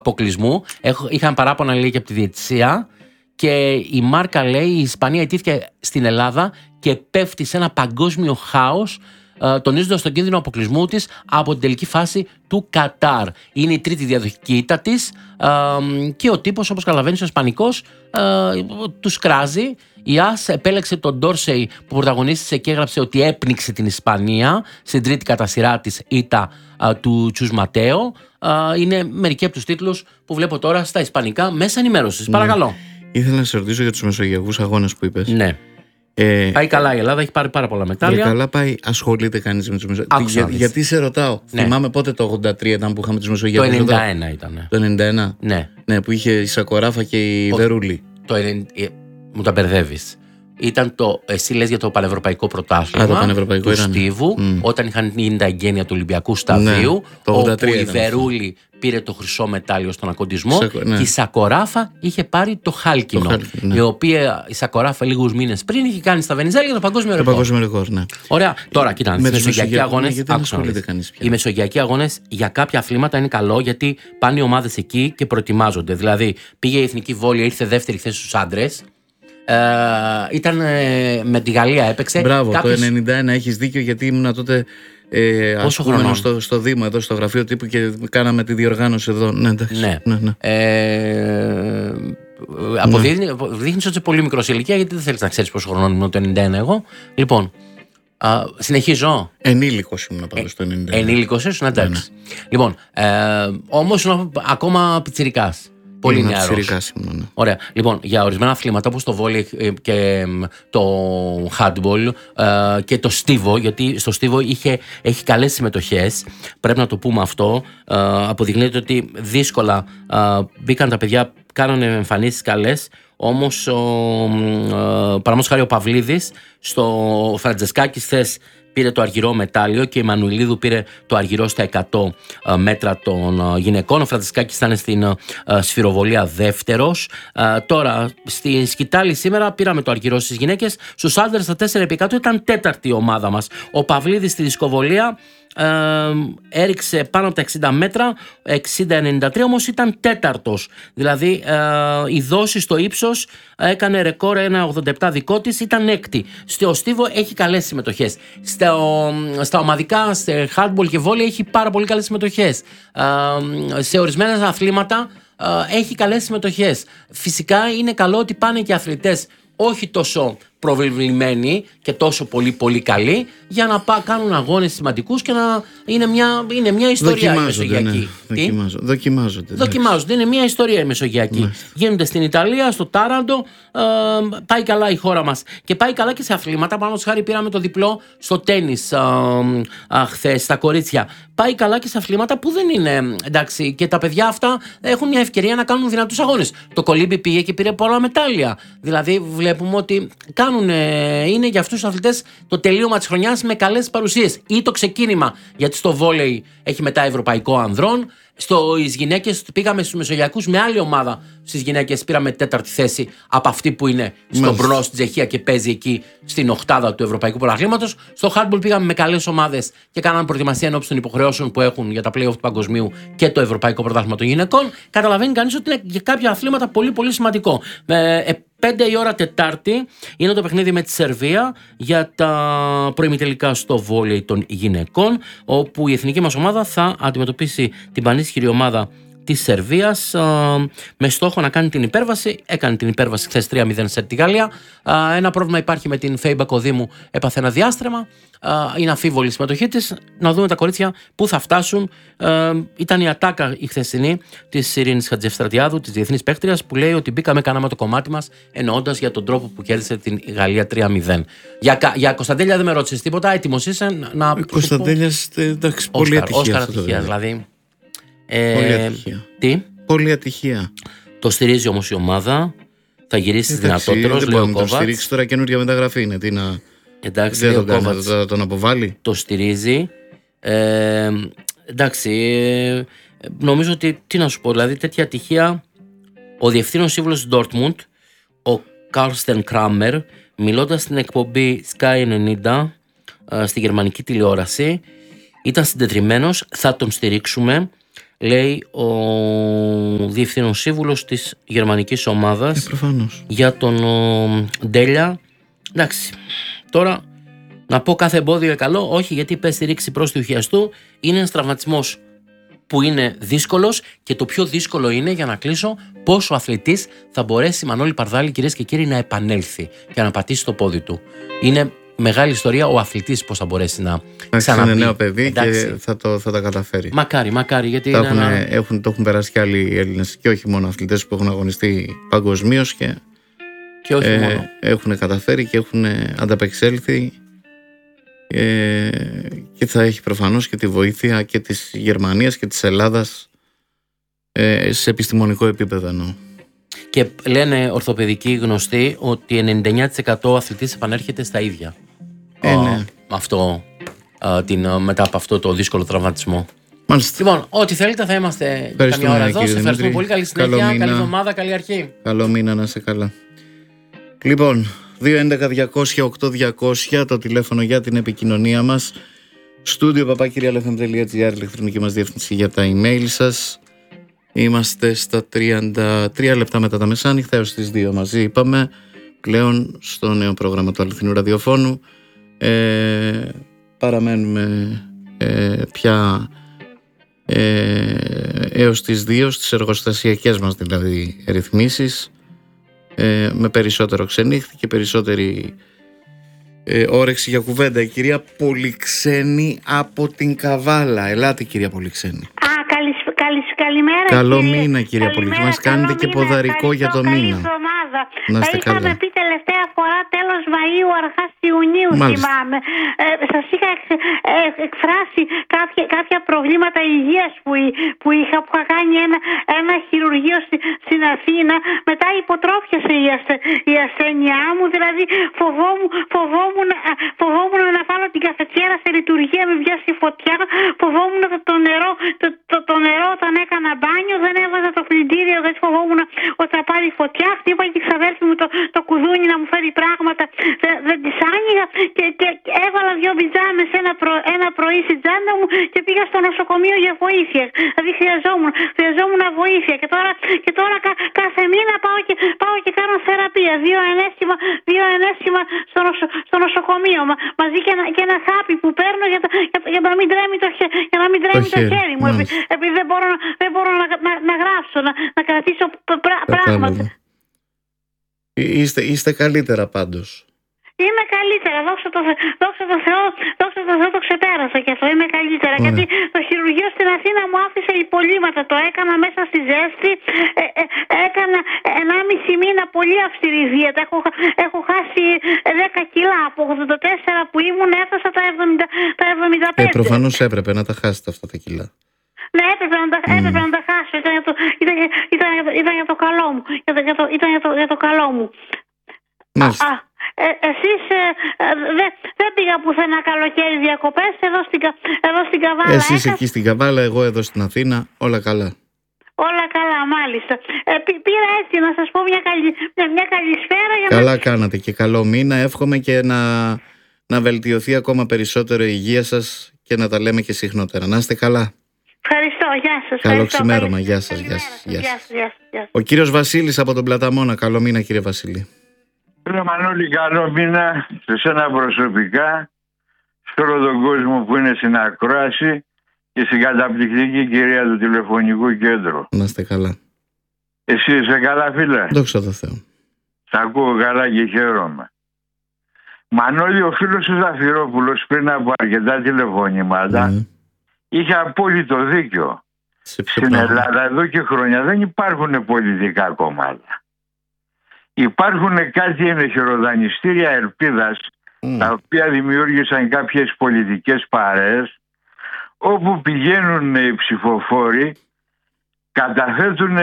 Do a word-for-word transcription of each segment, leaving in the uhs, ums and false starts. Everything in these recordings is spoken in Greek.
αποκλεισμού. Είχαν παράπονα, λέει, και από τη διαιτησία. Και η Μάρκα λέει: η Ισπανία ιτήθηκε στην Ελλάδα και πέφτει σε ένα παγκόσμιο χάος, τονίζοντας τον κίνδυνο αποκλεισμού της από την τελική φάση του Κατάρ. Είναι η τρίτη διαδοχική ήττα της και ο τύπος, όπως καταλαβαίνεις, ο Ισπανικός, τους κράζει. Η ΑΣ επέλεξε τον Ντόρσεϊ που πρωταγωνίστησε και έγραψε ότι έπνιξε την Ισπανία στην τρίτη κατά σειρά της ήττα του Τσους Ματέο. Είναι μερικοί από τους τίτλους που βλέπω τώρα στα ισπανικά μέσα ενημέρωσης. Ναι. Παρακαλώ. Ήθελα να σε ρωτήσω για τους μεσογειακούς αγώνες που είπες. Ναι. Ε, πάει καλά η Ελλάδα, έχει πάρει πάρα πολλά μετάλλια. Για καλά πάει, ασχολείται κανείς με τους μεσογειακούς. Για, γιατί σε ρωτάω, ναι. Θυμάμαι πότε το ογδόντα τρία ήταν που είχαμε τους μεσογειακούς. Το ενενήντα ένα ήταν. Το ενενήντα ένα. Ναι. Ναι, που είχε η Σακοράφα και η Ο, Βερούλη. Το ενενήντα, μου τα μπερδεύεις. Ήταν το, εσύ λες για το πανευρωπαϊκό πρωτάθλημα. Α, το πανευρωπαϊκό του ήταν. Στίβου, mm. όταν είχαν γίνει τα εγγένεια του Ολυμπιακού Σταδίου, ναι, το ογδόντα τρία όπου η Βερούλη πήρε το χρυσό μετάλλιο στον ακοντισμό. Σακο, ναι. Και η Σακοράφα είχε πάρει το χάλκινο. Το χάλκινο, ναι. Η οποία η Σακοράφα λίγους μήνες πριν είχε κάνει στα Βενιζέλια το παγκόσμιο ρεκόρ. Το παγκόσμιο ρεκόρ, ναι. Ωραία. Τώρα, κοίτα, οι μεσογειακοί αγώνες. Οι μεσογειακοί αγώνες για κάποια αθλήματα είναι καλό γιατί πάνε οι ομάδες εκεί και προετοιμάζονται. Δηλαδή, πήγε η εθνική βόλια, ήρθε δεύτερη θέση στους άντρες. Ε, ήταν ε, με τη Γαλλία έπαιξε. Μπράβο, κάποιες... το ενενήντα ένα έχεις δίκιο γιατί ήμουν τότε ε, ασκούμενος στο, στο Δήμο, εδώ στο γραφείο τύπου και κάναμε τη διοργάνωση εδώ. Ναι, εντάξει. Ναι. Ναι, ναι. Ε, αποδείχνει, ναι. Δείχνεις ότι είσαι πολύ μικρός ηλικία γιατί δεν θέλεις να ξέρεις πόσο χρονών ήμουν το ενενήντα ένα εγώ. Λοιπόν, α, συνεχίζω. Ενήλικος ήμουν πάντως ε, το ενενήντα ένα. Ενήλικος ήσουν, εντάξει. Ναι, ναι. Λοιπόν, ε, όμως ήμουν ακόμα πιτσιρικάς. Πολύ νεαρός. Ναι. Ωραία. Λοιπόν, για ορισμένα αθλήματα όπως το βόλεϊ και το handball και το στίβο, γιατί στο στίβο είχε, έχει καλές συμμετοχές, πρέπει να το πούμε αυτό, αποδεικνύεται ότι δύσκολα μπήκαν τα παιδιά, κάνανε εμφανίσεις καλές, όμως παραδείγματος χάρη ο Παυλίδης στο Φραντζεσκάκης θες πήρε το αργυρό μετάλλιο και η Μανουηλίδου πήρε το αργυρό στα εκατό μέτρα των γυναικών. Ο Φραντζεσκάκης ήταν στην σφυροβολία δεύτερος. Τώρα στη σκητάλη σήμερα πήραμε το αργυρό στις γυναίκες. Στους άντρες στα τέσσερα επί εκατό ήταν τέταρτη η ομάδα μας. Ο Παυλίδης στη δισκοβολία Ε, έριξε πάνω από τα εξήντα μέτρα, εξήντα ενενήντα τρία, όμως ήταν τέταρτος. Δηλαδή ε, η δόση στο ύψος έκανε ρεκόρ ένα ογδόντα επτά δικό της, ήταν έκτη. Στο στίβο έχει καλές συμμετοχές. Στο, στα ομαδικά, σε handball και βόλεϊ έχει πάρα πολύ καλές συμμετοχές. Ε, σε ορισμένα αθλήματα ε, έχει καλές συμμετοχές. Φυσικά είναι καλό ότι πάνε και αθλητές όχι τόσο προβλημένοι και τόσο πολύ πολύ καλοί για να πά, κάνουν αγώνες σημαντικούς και να είναι μια, είναι μια ιστορία η μεσογειακή. Ναι. Δοκιμάζω, δοκιμάζονται. Δοκιμάζονται. Είναι μια ιστορία η μεσογειακή. Ναι. Γίνονται στην Ιταλία, στο Τάραντο. Ε, πάει καλά η χώρα μας. Και πάει καλά και σε αθλήματα. Πάνω χάρη πήραμε το διπλό στο τένις ε, ε, χθες, στα κορίτσια. Πάει καλά και σε αθλήματα που δεν είναι εντάξει. Και τα παιδιά αυτά έχουν μια ευκαιρία να κάνουν δυνατούς αγώνες. Το κολύμπι πήγε και πήρε πολλά μετάλλια. Δηλαδή βλέπουμε ότι κάνουν, είναι για αυτούς τους αθλητές το τελείωμα της χρονιάς με καλές παρουσίες ή το ξεκίνημα, γιατί στο βόλεϊ έχει μετά ευρωπαϊκό ανδρών. Στις γυναίκες πήγαμε στους μεσογειακούς με άλλη ομάδα. Στις γυναίκες πήραμε τέταρτη θέση από αυτή που είναι στον Μπρνό στην Τσεχία και παίζει εκεί στην οκτάδα του Ευρωπαϊκού Πρωταθλήματος. Στο handball πήγαμε με καλές ομάδες και κάναμε προετοιμασία ενώπιση των υποχρεώσεων που έχουν για τα play-off του Παγκοσμίου και το Ευρωπαϊκό Πρωτάθλημα των Γυναικών. Καταλαβαίνει κανείς ότι είναι για κάποια αθλήματα πολύ πολύ σημαντικό. Ε, πέντε η ώρα Τετάρτη είναι το παιχνίδι με τη Σερβία για τα προημιτελικά στο βόλεϊ των γυναικών, όπου η εθνική μας ομάδα θα αντιμετωπίσει την πανίσχυρη ομάδα της Σερβίας με στόχο να κάνει την υπέρβαση. Έκανε την υπέρβαση χθες τρία μηδέν σε τη Γαλλία. Ένα πρόβλημα υπάρχει με την Φέιμπα Κοδήμου, έπαθε ένα διάστρεμα. Είναι αμφίβολη η συμμετοχή της. Να δούμε τα κορίτσια πού θα φτάσουν. Ήταν η ατάκα η χθεσινή της Ειρήνης Χατζηστρατιάδου, της διεθνής παίκτριας, που λέει ότι μπήκαμε, κάναμε το κομμάτι μας, εννοώντας για τον τρόπο που κέρδισε την Γαλλία τρία μηδέν. Για, για Κωνσταντέλια δεν με ρώτησες τίποτα. Έτοιμος είσαι να. Κωνσταντέλιας, εντάξει, πολύ ατυχία. Όσκαρ ατυχία, δηλαδή. Ε, πολύ ατυχία. Τι? Πολύ ατυχία. Το στηρίζει όμως η ομάδα. Θα γυρίσει δυνατότερος. Δεν μπορεί να το στηρίξει τώρα, καινούργια μεταγραφή είναι. Τι να. Εντάξει, δεν τον κάνει, θα τον αποβάλει. Το στηρίζει. Ε, εντάξει. Ε, νομίζω ότι. Τι να σου πω, δηλαδή τέτοια ατυχία. Ο διευθύνων σύμβουλος του Dortmund, ο Κάρστεν Κράμερ, μιλώντας στην εκπομπή Sky ενενήντα στη γερμανική τηλεόραση, ήταν συντετριμμένος. Θα τον στηρίξουμε. λέει ο διευθύνων σύμβουλος της γερμανικής ομάδας ε, για τον ο, Ντέλια. Εντάξει, τώρα να πω κάθε εμπόδιο καλό, όχι, γιατί πες στη ρήξη προς του χιαστού, είναι ένας τραυματισμός που είναι δύσκολος, και το πιο δύσκολο είναι, για να κλείσω, πώς ο αθλητής θα μπορέσει, Μανώλη Παρδάλη, κυρίες και κύριοι, να επανέλθει και να πατήσει το πόδι του. Είναι μεγάλη ιστορία ο αθλητής πώς θα μπορέσει να ξαναμπεί. Είναι νέο παιδί. Εντάξει. Και θα, το, θα τα καταφέρει. Μακάρι, μακάρι. Γιατί έχουν, ένα... έχουν, το έχουν περάσει και άλλοι Έλληνες, και όχι μόνο αθλητές που έχουν αγωνιστεί παγκοσμίως και, και όχι ε, μόνο. Έχουν καταφέρει και έχουν ανταπεξέλθει. Ε, και θα έχει προφανώς και τη βοήθεια και της Γερμανίας και της Ελλάδας ε, σε επιστημονικό επίπεδο εννοώ. Και λένε ορθοπαιδικοί γνωστοί ότι ενενήντα εννέα τοις εκατό αθλητής επανέρχεται στα ίδια. Ε, ναι. uh, αυτό, uh, την, uh, μετά από αυτό το δύσκολο τραυματισμό. Μάλιστα. Λοιπόν, ό,τι θέλετε θα είμαστε καμιά ώρα εδώ. Σε ευχαριστούμε πολύ. Καλή συνέχεια, καλή εβδομάδα, καλή αρχή. Καλό μήνα, να είσαι καλά. Λοιπόν, δύο έντεκα διακόσια οκτώ διακόσια το τηλέφωνο για την επικοινωνία μας. Στούντιο παπάκυριαλεφm.gr, ηλεκτρονική μας διεύθυνση για τα email σας. Είμαστε στα τριάντα τρία λεπτά μετά τα μεσάνυχτα, έως τις δύο μαζί είπαμε, πλέον στο νέο πρόγραμμα του Αληθινού Ραδιοφώνου. Ε, παραμένουμε ε, πια ε, έως τις δύο στις εργοστασιακές μας δηλαδή ρυθμίσεις, ε, με περισσότερο ξενύχτη και περισσότερη ε, όρεξη για κουβέντα. Η κυρία Πολυξένη από την Καβάλα. Ελάτε κυρία Πολυξένη. Καλημέρα. Καλό κύριε. μήνα κυρία Πολυξένη. Μας κάνετε και ποδαρικό για το μήνα. Να είστε καλά. Είχαμε πει τελευταία φορά τέλος Μαΐου, αρχάς Ιουνίου, θυμάμαι. Ε, σας είχα εξ, ε, εκφράσει κάποια, κάποια προβλήματα υγείας που, που είχα, που είχα κάνει ένα, ένα χειρουργείο στη, στην Αθήνα. Μετά υποτρόφιασε η, ασθε, η ασθένειά μου, δηλαδή φοβόμουν, φοβόμουν, φοβόμουν να βάλω την καφετιέρα σε λειτουργία, με πιάσει φωτιά, φοβόμουν το, το, νερό, το, το, το νερό όταν έκανα μπάνιο, δεν έβαζα το πλυντήριο, δεν φοβόμουν ότι θα πάρει φωτιά. Χτύπαγε και η ξαδέρφη μου το, το κουδούνι να μου φέρει πράγματα, δεν, δεν τις άνοιγα, και, και, και έβαλα δυο πιτζάμες ένα, προ, ένα πρωί στην τσάντα μου και πήγα στο νοσοκομείο για βοήθεια. Δηλαδή χρειαζόμουν, χρειαζόμουν βοήθεια, και τώρα, και τώρα κα, κάθε μήνα πάω και, πάω και κάνω θεραπεία, δύο ενέσχυμα, δύο ενέσχυμα στο, νοσο, στο νοσοκομείο, μα, μαζί και ένα, και ένα χάπι που παίρνω για, για, για να μην τρέμει το, για να μην τρέμει το, το χέρι μου, επειδή, επειδή δεν μπορώ, δεν μπορώ να, να, να γράψω, να, να κρατήσω πρά, πράγματα. Είστε, είστε καλύτερα πάντως. Είμαι καλύτερα, δόξα τω Θεώ, δόξα τω Θεώ, δόξα τω Θεώ, το ξεπέρασα και αυτό, είμαι καλύτερα. Ωραία. Γιατί το χειρουργείο στην Αθήνα μου άφησε υπολείμματα, το έκανα μέσα στη ζέστη, ε, ε, έκανα ενάμιση μήνα πολύ αυστηρή δίαιτα, έχω, έχω χάσει δέκα κιλά, από ογδόντα τέσσερα που ήμουν έφτασα τα εβδομήντα, τα εβδομήντα πέντε. Ε, προφανώς έπρεπε να τα χάσετε αυτά τα κιλά. Ναι, έπρεπε να τα, mm. έπρεπε να τα χάσω, ήταν για το, ήταν, ήταν, ήταν, ήταν για το καλό μου, ήταν για το, ήταν για το, για το καλό μου. Μάλιστα. Α, ε, εσείς ε, δεν δε πήγα πουθενά καλοκαίρι διακοπές, εδώ στην, εδώ στην Καβάλα. Εσείς έκα... εκεί στην Καβάλα, εγώ εδώ στην Αθήνα, όλα καλά. Όλα καλά, μάλιστα. Ε, πήρα έτσι να σας πω μια, καλη, μια, μια καλησπέρα. Για καλά να... κάνατε και καλό μήνα. Εύχομαι και να, να βελτιωθεί ακόμα περισσότερο η υγεία σας και να τα λέμε και συχνότερα. Να είστε καλά. Ευχαριστώ, γεια σας. Καλό ξημέρωμα, γεια σας, γεια σας, γεια σας. Γεια σας. Ο κύριος Βασίλης από τον Πλαταμόνα. Καλό μήνα κύριε Βασίλη. Κύριε Μανώλη, καλό μήνα σε σένα προσωπικά, σε όλο τον κόσμο που είναι στην ακρόαση και στην καταπληκτική κυρία του τηλεφωνικού κέντρου. Να είστε καλά. Εσύ είσαι καλά, φίλε? Δόξα τω Θεώ. Σ' ακούω καλά και χαίρομαι. Μανώλη, ο φίλος του Ζαφυρόπουλος πριν από αρκετά τηλεφωνήματα mm. είχε απόλυτο δίκιο. Στην Ελλάδα εδώ και χρόνια δεν υπάρχουν πολιτικά κόμματα. Υπάρχουν κάτι ενεχειροδανιστήρια ελπίδας mm. τα οποία δημιούργησαν κάποιες πολιτικές παρέες, όπου πηγαίνουν οι ψηφοφόροι, καταθέτουν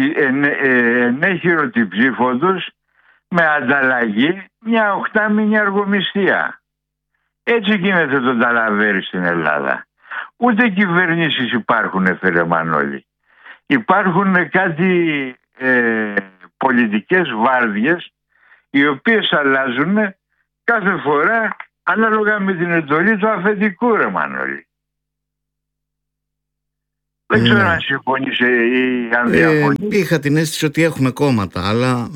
ενέχειρο την ψήφο τους με ανταλλαγή μια οχτάμηνη αργομισθία. Έτσι γίνεται το ταλαβέρι στην Ελλάδα. Ούτε κυβερνήσεις υπάρχουν, φίλε Μανώλη. Υπάρχουν κάτι ε, πολιτικές βάρδιες, οι οποίες αλλάζουν κάθε φορά ανάλογα με την εντολή του αφεντικού, ρε Μανώλη. Δεν ξέρω αν συμφωνείς ή αν διαφωνείς. Ε, είχα την αίσθηση ότι έχουμε κόμματα, αλλά...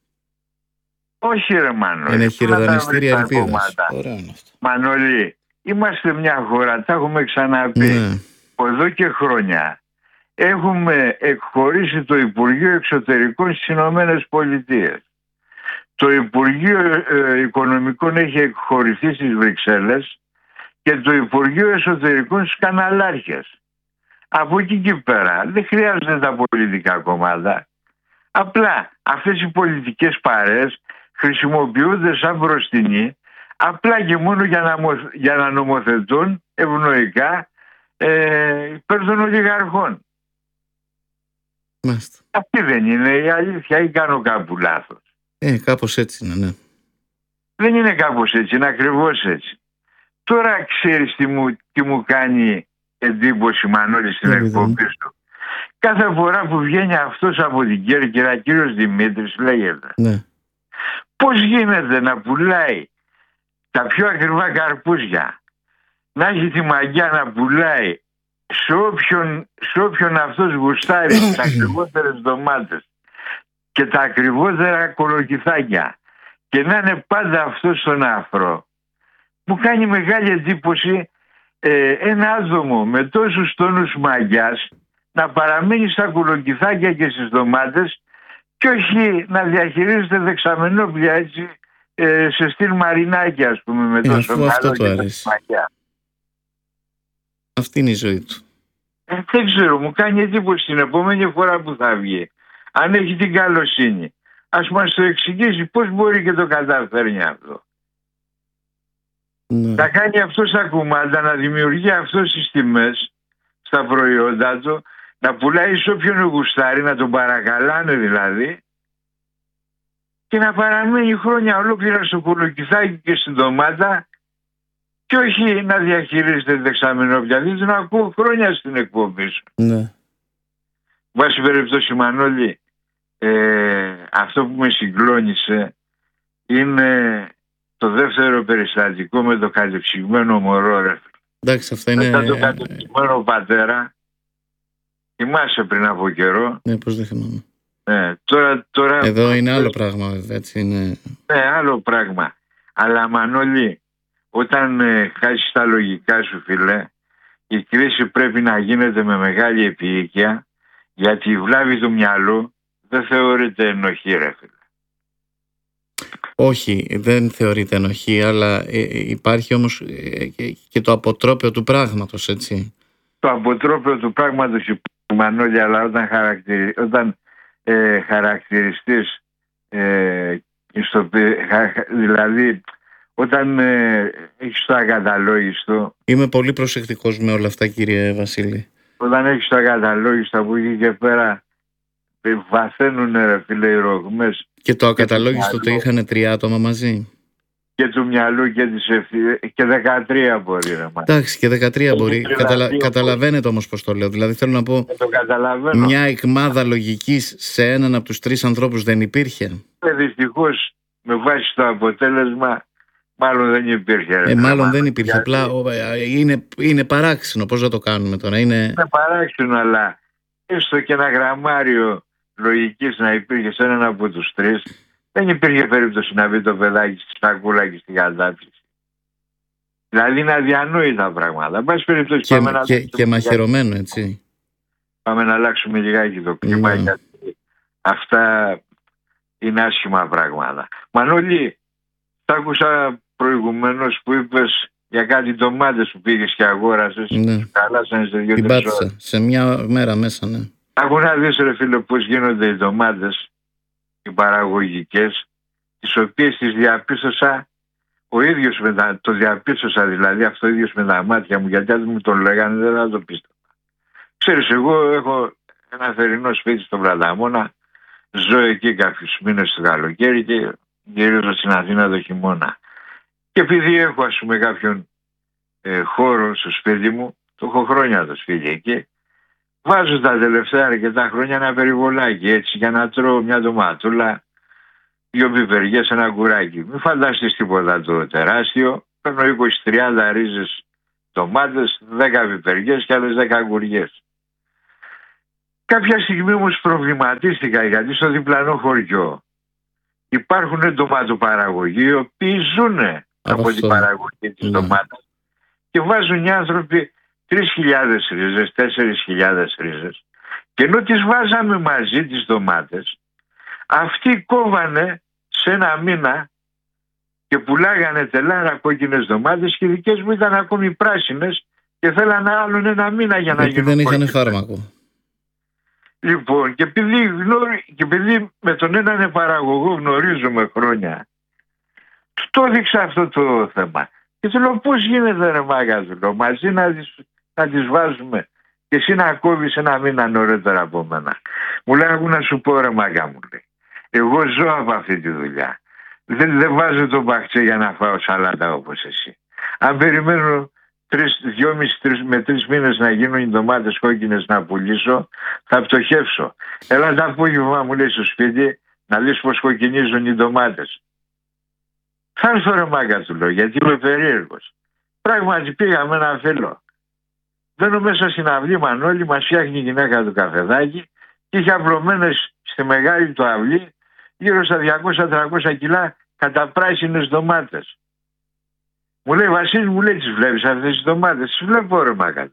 Όχι ρε Μανώλη. Είναι χειροδανιστήρια ελπίδας. Μανώλη, είμαστε μια χώρα, τα έχουμε ξαναπεί. Ναι. Εδώ και χρόνια έχουμε εκχωρήσει το Υπουργείο Εξωτερικών στις Ηνωμένες Πολιτείες. Το Υπουργείο ε, Οικονομικών έχει εκχωρηθεί στις Βρυξέλλες και το Υπουργείο Εσωτερικών στους καναλάρχες. Από εκεί και πέρα δεν χρειάζονται τα πολιτικά κόμματα. Απλά αυτές οι πολιτικές παρέες χρησιμοποιούνται σαν μπροστινή απλά και μόνο για να, για να νομοθετούν ευνοϊκά ε, υπέρ των ολιγαρχών. Μάλιστα. Αυτή δεν είναι η αλήθεια ή κάνω κάπου λάθος? Ε, κάπως έτσι είναι, ναι. Δεν είναι κάπως έτσι, είναι ακριβώς έτσι. Τώρα ξέρεις τι μου, τι μου κάνει εντύπωση, Μανώλη, στην εκπομπή σου? Κάθε φορά που βγαίνει αυτός από την Κέρκυρα, κύριος Δημήτρης λέγεται, ναι. Πώς γίνεται να πουλάει τα πιο ακριβά καρπούζια, να έχει τη μαγιά να πουλάει σε όποιον, σε όποιον αυτός γουστάρει τις ακριβότερες ντομάτες και τα ακριβότερα κολοκυθάκια και να είναι πάντα αυτό στον άφρο? Μου κάνει μεγάλη εντύπωση ε, ένα άτομο με τόσους τόνους μαγιάς να παραμείνει στα κολοκυθάκια και στις ντομάτες και όχι να διαχειρίζεται δεξαμενόπλια έτσι ε, σε στυλ μαρινάκι, ας πούμε, με τόσο ε, αυτό το αρέσει. Μαγιά. Αυτή είναι η ζωή του. Ε, δεν ξέρω, μου κάνει εντύπωση την επόμενη φορά που θα βγει, αν έχει την καλοσύνη, ας μας το εξηγήσει πώς μπορεί και το καταφέρνει αυτό. Ναι. Θα κάνει αυτό στα κουμάντα, να δημιουργεί αυτό στις τιμές στα προϊόντα του, να πουλάει σε όποιον γουστάρει, να τον παρακαλάνε δηλαδή, και να παραμείνει χρόνια ολόκληρα στο κολοκυθάκι και στην ντομάτα και όχι να διαχειρίζεται δεξαμενόπια. Δεν τον ακούω χρόνια στην εκπομπή σου. Ναι. Βάση περιπτώσει, Μανώλη, ε, αυτό που με συγκλώνησε είναι το δεύτερο περιστατικό με το κατεψυγμένο μωρό, ρε. Εντάξει, αυτά είναι... Μετά το κατεψυγμένο πατέρα, θυμάσαι πριν από καιρό. Ναι, πώς δεν θυμάμαι. Ναι, τώρα, τώρα... Εδώ είναι άλλο πράγμα, βέβαια, έτσι είναι... Ναι, άλλο πράγμα. Αλλά, Μανώλη, όταν ε, χάσεις τα λογικά σου, φίλε, η κρίση πρέπει να γίνεται με μεγάλη επίοικια, γιατί η βλάβη του μυαλού δεν θεωρείται ενοχή, ρε φίλε. Όχι, δεν θεωρείται ενοχή, αλλά ε, υπάρχει όμως ε, και, και το αποτρόπαιο του πράγματος, έτσι. Το αποτρόπαιο του πράγματος, Μανώλη, αλλά όταν, χαρακτηρι... όταν ε, χαρακτηριστείς ε, στο... δηλαδή όταν ε, έχεις το ακαταλόγιστο... Είμαι πολύ προσεκτικός με όλα αυτά, κύριε Βασίλη. Όταν έχεις το ακαταλόγιστο από εκεί και πέρα βαθαίνουν, ρε φίλε, οι ρογμές. Και το ακαταλόγιστο το είχαν τρία άτομα μαζί. Και του μυαλού και της ευθύνης. Και δεκατρία μπορεί, ρε. Εντάξει, και δεκατρία μπορεί. Καταλα... Καταλαβαίνετε όμως πώς το λέω. Δηλαδή θέλω να πω, μια εκμάδα λογικής σε έναν από τους τρεις ανθρώπους δεν υπήρχε. Ε, δυστυχώς, με βάση το αποτέλεσμα, μάλλον δεν υπήρχε. Ρε, ε, μάλλον δεν υπήρχε. Γιατί... Απλά είναι, είναι παράξενο. Πώς θα το κάνουμε τώρα. Είναι, είναι παράξενο, αλλά έστω και ένα γραμμάριο λογικής να υπήρχε σε έναν από τους τρεις, δεν υπήρχε περίπτωση να μπει το παιδάκι στη σακούλα και στην κατάψυξη. Δηλαδή είναι αδιανόητα πράγματα. Πάση περίπτωση, και, πάμε και, να και μαχαιρωμένο, έτσι. Πάμε να αλλάξουμε λιγάκι το κλίμα, ναι. Γιατί αυτά είναι άσχημα πράγματα. Μανώλη, τα άκουσα προηγουμένως που είπες για κάτι ντομάτες που πήγες και αγόρασες. Ναι. Χαλάσανε σε δύο την πάτησα σε μια μέρα μέσα, ναι. Άκου να δεις, ρε φίλε, πώς γίνονται οι ντομάτες, οι παραγωγικές, τις οποίες τις διαπίστωσα ο ίδιος με τα, το διαπίστωσα δηλαδή αυτό ίδιος με τα μάτια μου, γιατί αν μου τον λέγανε δεν θα το πίστευα. Ξέρεις, εγώ έχω ένα θερινό σπίτι στον Πλαταμόνα, ζω εκεί κάποιους μήνες το καλοκαίρι και γυρίζω στην Αθήνα το χειμώνα. Και επειδή έχω, ας πούμε, κάποιον ε, χώρο στο σπίτι μου, το έχω χρόνια το σπίτι εκεί, βάζω τα τελευταία αρκετά χρόνια ένα περιβολάκι έτσι για να τρώω μια ντοματούλα, δύο πιπεριές, ένα κουράκι. Μην φανταστείς τίποτα το τεράστιο. Παίρνω είκοσι τριάντα ρίζες ντομάτες, δέκα πιπεριές και άλλες δέκα αγκουριές. Κάποια στιγμή όμως προβληματίστηκα, γιατί στο διπλανό χωριό υπάρχουν ντοματοπαραγωγοί οι οποίοι ζουν από την παραγωγή της ντομάτας και βάζουν οι άνθρωποι τρεις χιλιάδες ρίζες, τέσσερις χιλιάδες ρίζες, και ενώ τις βάζαμε μαζί τις ντομάτες, αυτοί κόβανε σε ένα μήνα και πουλάγανε τελάρα κόκκινες ντομάτες και οι δικές μου ήταν ακόμη πράσινες και θέλανε άλλον ένα μήνα για να γίνουν. Δεν είχαν φάρμακο. Λοιπόν, και επειδή, γνωρι... και επειδή με τον έναν παραγωγό γνωρίζουμε χρόνια, του το έδειξα αυτό το θέμα. Και του λέω, πώς γίνεται ρε μάγκα, του λέω, μαζί να τις, να τις βάζουμε και εσύ να κόβεις ένα μήνα νωρίτερα από μένα. Μου λέει, άκου να σου πω ρε μάγκα, μου λέει, εγώ ζω από αυτή τη δουλειά. Δεν, δεν βάζω τον μπαχτσέ για να φάω σαλάτα όπως εσύ. Αν περιμένω τρεις, δυόμισι τρεις, με τρεις μήνες να γίνουν οι ντομάτες κόκκινες να πουλήσω, θα πτωχεύσω. Έλα τα απόγευμα, μου λέει, στο σπίτι να δεις πως κοκκινίζουν οι ντομάτες. Θα έρθω ρε μάγκα, του λέω, γιατί είμαι περίεργος. Πράγματι πήγα με ένα φίλο. Μπαίνω μέσα στην αυλή, Μανώλη, μας φτιάχνει η γυναίκα του καφεδάκι και είχε απλωμένες στη μεγάλη του αυλή γύρω στα διακόσια με τριακόσια κιλά καταπράσινες ντομάτες. Μου λέει, Βασίλη, μου λέει, τις βλέπεις αυτές τις ντομάτες? Τις βλέπω ρε μάγκα.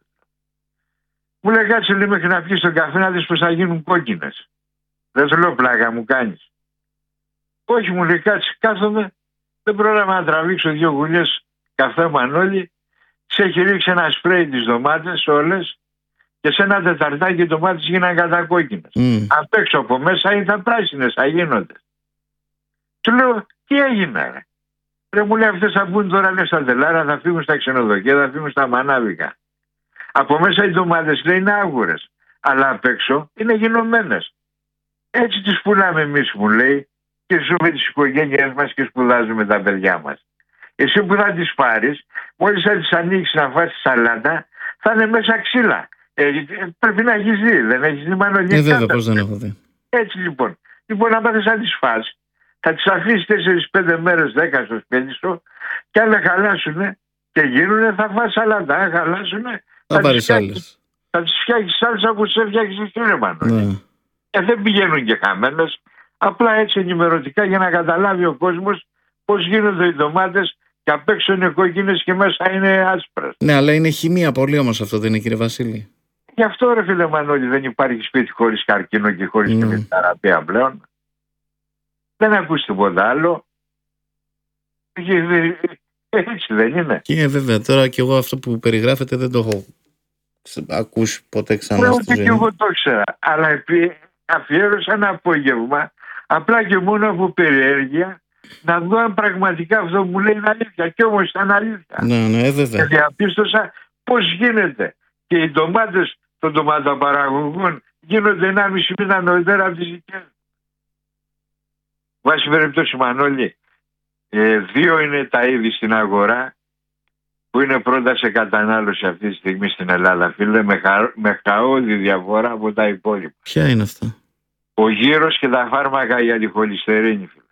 Μου λέει, κάτσε, λέει, μέχρι να πιεις τον καφέ να δεις πως θα γίνουν κόκκινες. Δεν του λέω, πλάκα μου κάνεις? Όχι, μου λέει, κάτσε, κάθομαι. Δεν πρόλαβα να τραβήξω δύο γουλιές καφέ, Μανώλη. Σε έχει ρίξει ένα σπρέι τις ντομάτες όλες και σε ένα τεταρτάκι οι ντομάτες γίναν κατακόκκινες. Mm. Απ' έξω από μέσα ήταν πράσινες, θα γίνονται. Του λέω, τι έγινε ρε? Ρε, μου λέει, αυτές θα μπουν τώρα μέσα στα τελάρα, θα φύγουν στα ξενοδοχεία, θα φύγουν στα μανάβικα. Από μέσα οι ντομάτες, λέει, είναι άγουρες, αλλά απ' έξω είναι γενομένες. Έτσι τις πουλάμε εμείς, μου λέει, και ζούμε τις οικογένειές μας και σπουδάζουμε τα παιδιά μας. Εσύ που θα τις πάρεις, μόλις θα τις ανοίξεις να φας τη σαλάτα, θα είναι μέσα ξύλα. Ε, πρέπει να έχεις δει, δεν έχεις δει, Μανώλη? Ε, βέβαια, πώς δεν έχω δει. Έτσι λοιπόν. Λοιπόν, αν πάθεις να τις φας, θα τις αφήσεις τέσσερις πέντε μέρες, δέκα στο σπίτι σου, και αν χαλάσουνε και γίνουνε, θα φας σαλάτα. Αν χαλάσουνε, θα, θα πάρεις άλλες. Θα τις φτιάξεις άλλες από τις έφτιαξες εσύ, ρε Μανώλη. Ναι. Και δεν πηγαίνουν και χαμένες. Απλά έτσι ενημερωτικά για να καταλάβει ο κόσμος πώς γίνονται οι ντομάτες και απ' έξω είναι κόκκινες και μέσα είναι άσπρες. Ναι, αλλά είναι χημεία πολύ όμως αυτό, δεν είναι, κύριε Βασίλη? Γι' αυτό ρε φίλε Μανώλη, δεν υπάρχει σπίτι χωρίς καρκίνο και χωρίς mm. χημειοθεραπεία πλέον. Δεν ακούς τίποτα άλλο. Έτσι δεν είναι? Και βέβαια, τώρα και εγώ αυτό που περιγράφετε δεν το έχω ακούσει ποτέ ξανά στη ζωή. Και εγώ το ήξερα, αλλά επί... αφιέρωσα ένα απόγευμα απλά και μόνο από περιέργεια να δω αν πραγματικά αυτό μου λέει είναι αλήθεια. Και όμως ήταν αλήθεια. Ναι, ναι, βέβαια. Και διαπίστωσα πώς γίνεται. Και οι ντομάτες των ντοματοπαραγωγών γίνονται ενάμιση μήνα νωρίτερα από τις δικές. Βάσει περιπτώσει, Μανώλη, ε, δύο είναι τα είδη στην αγορά που είναι πρώτα σε κατανάλωση αυτή τη στιγμή στην Ελλάδα, φίλε, με, χα... με χαόδη διαφορά από τα υπόλοιπα. Ποια είναι αυτά? Ο γύρος και τα φάρμακα για τη χολυστερίνη, φίλε.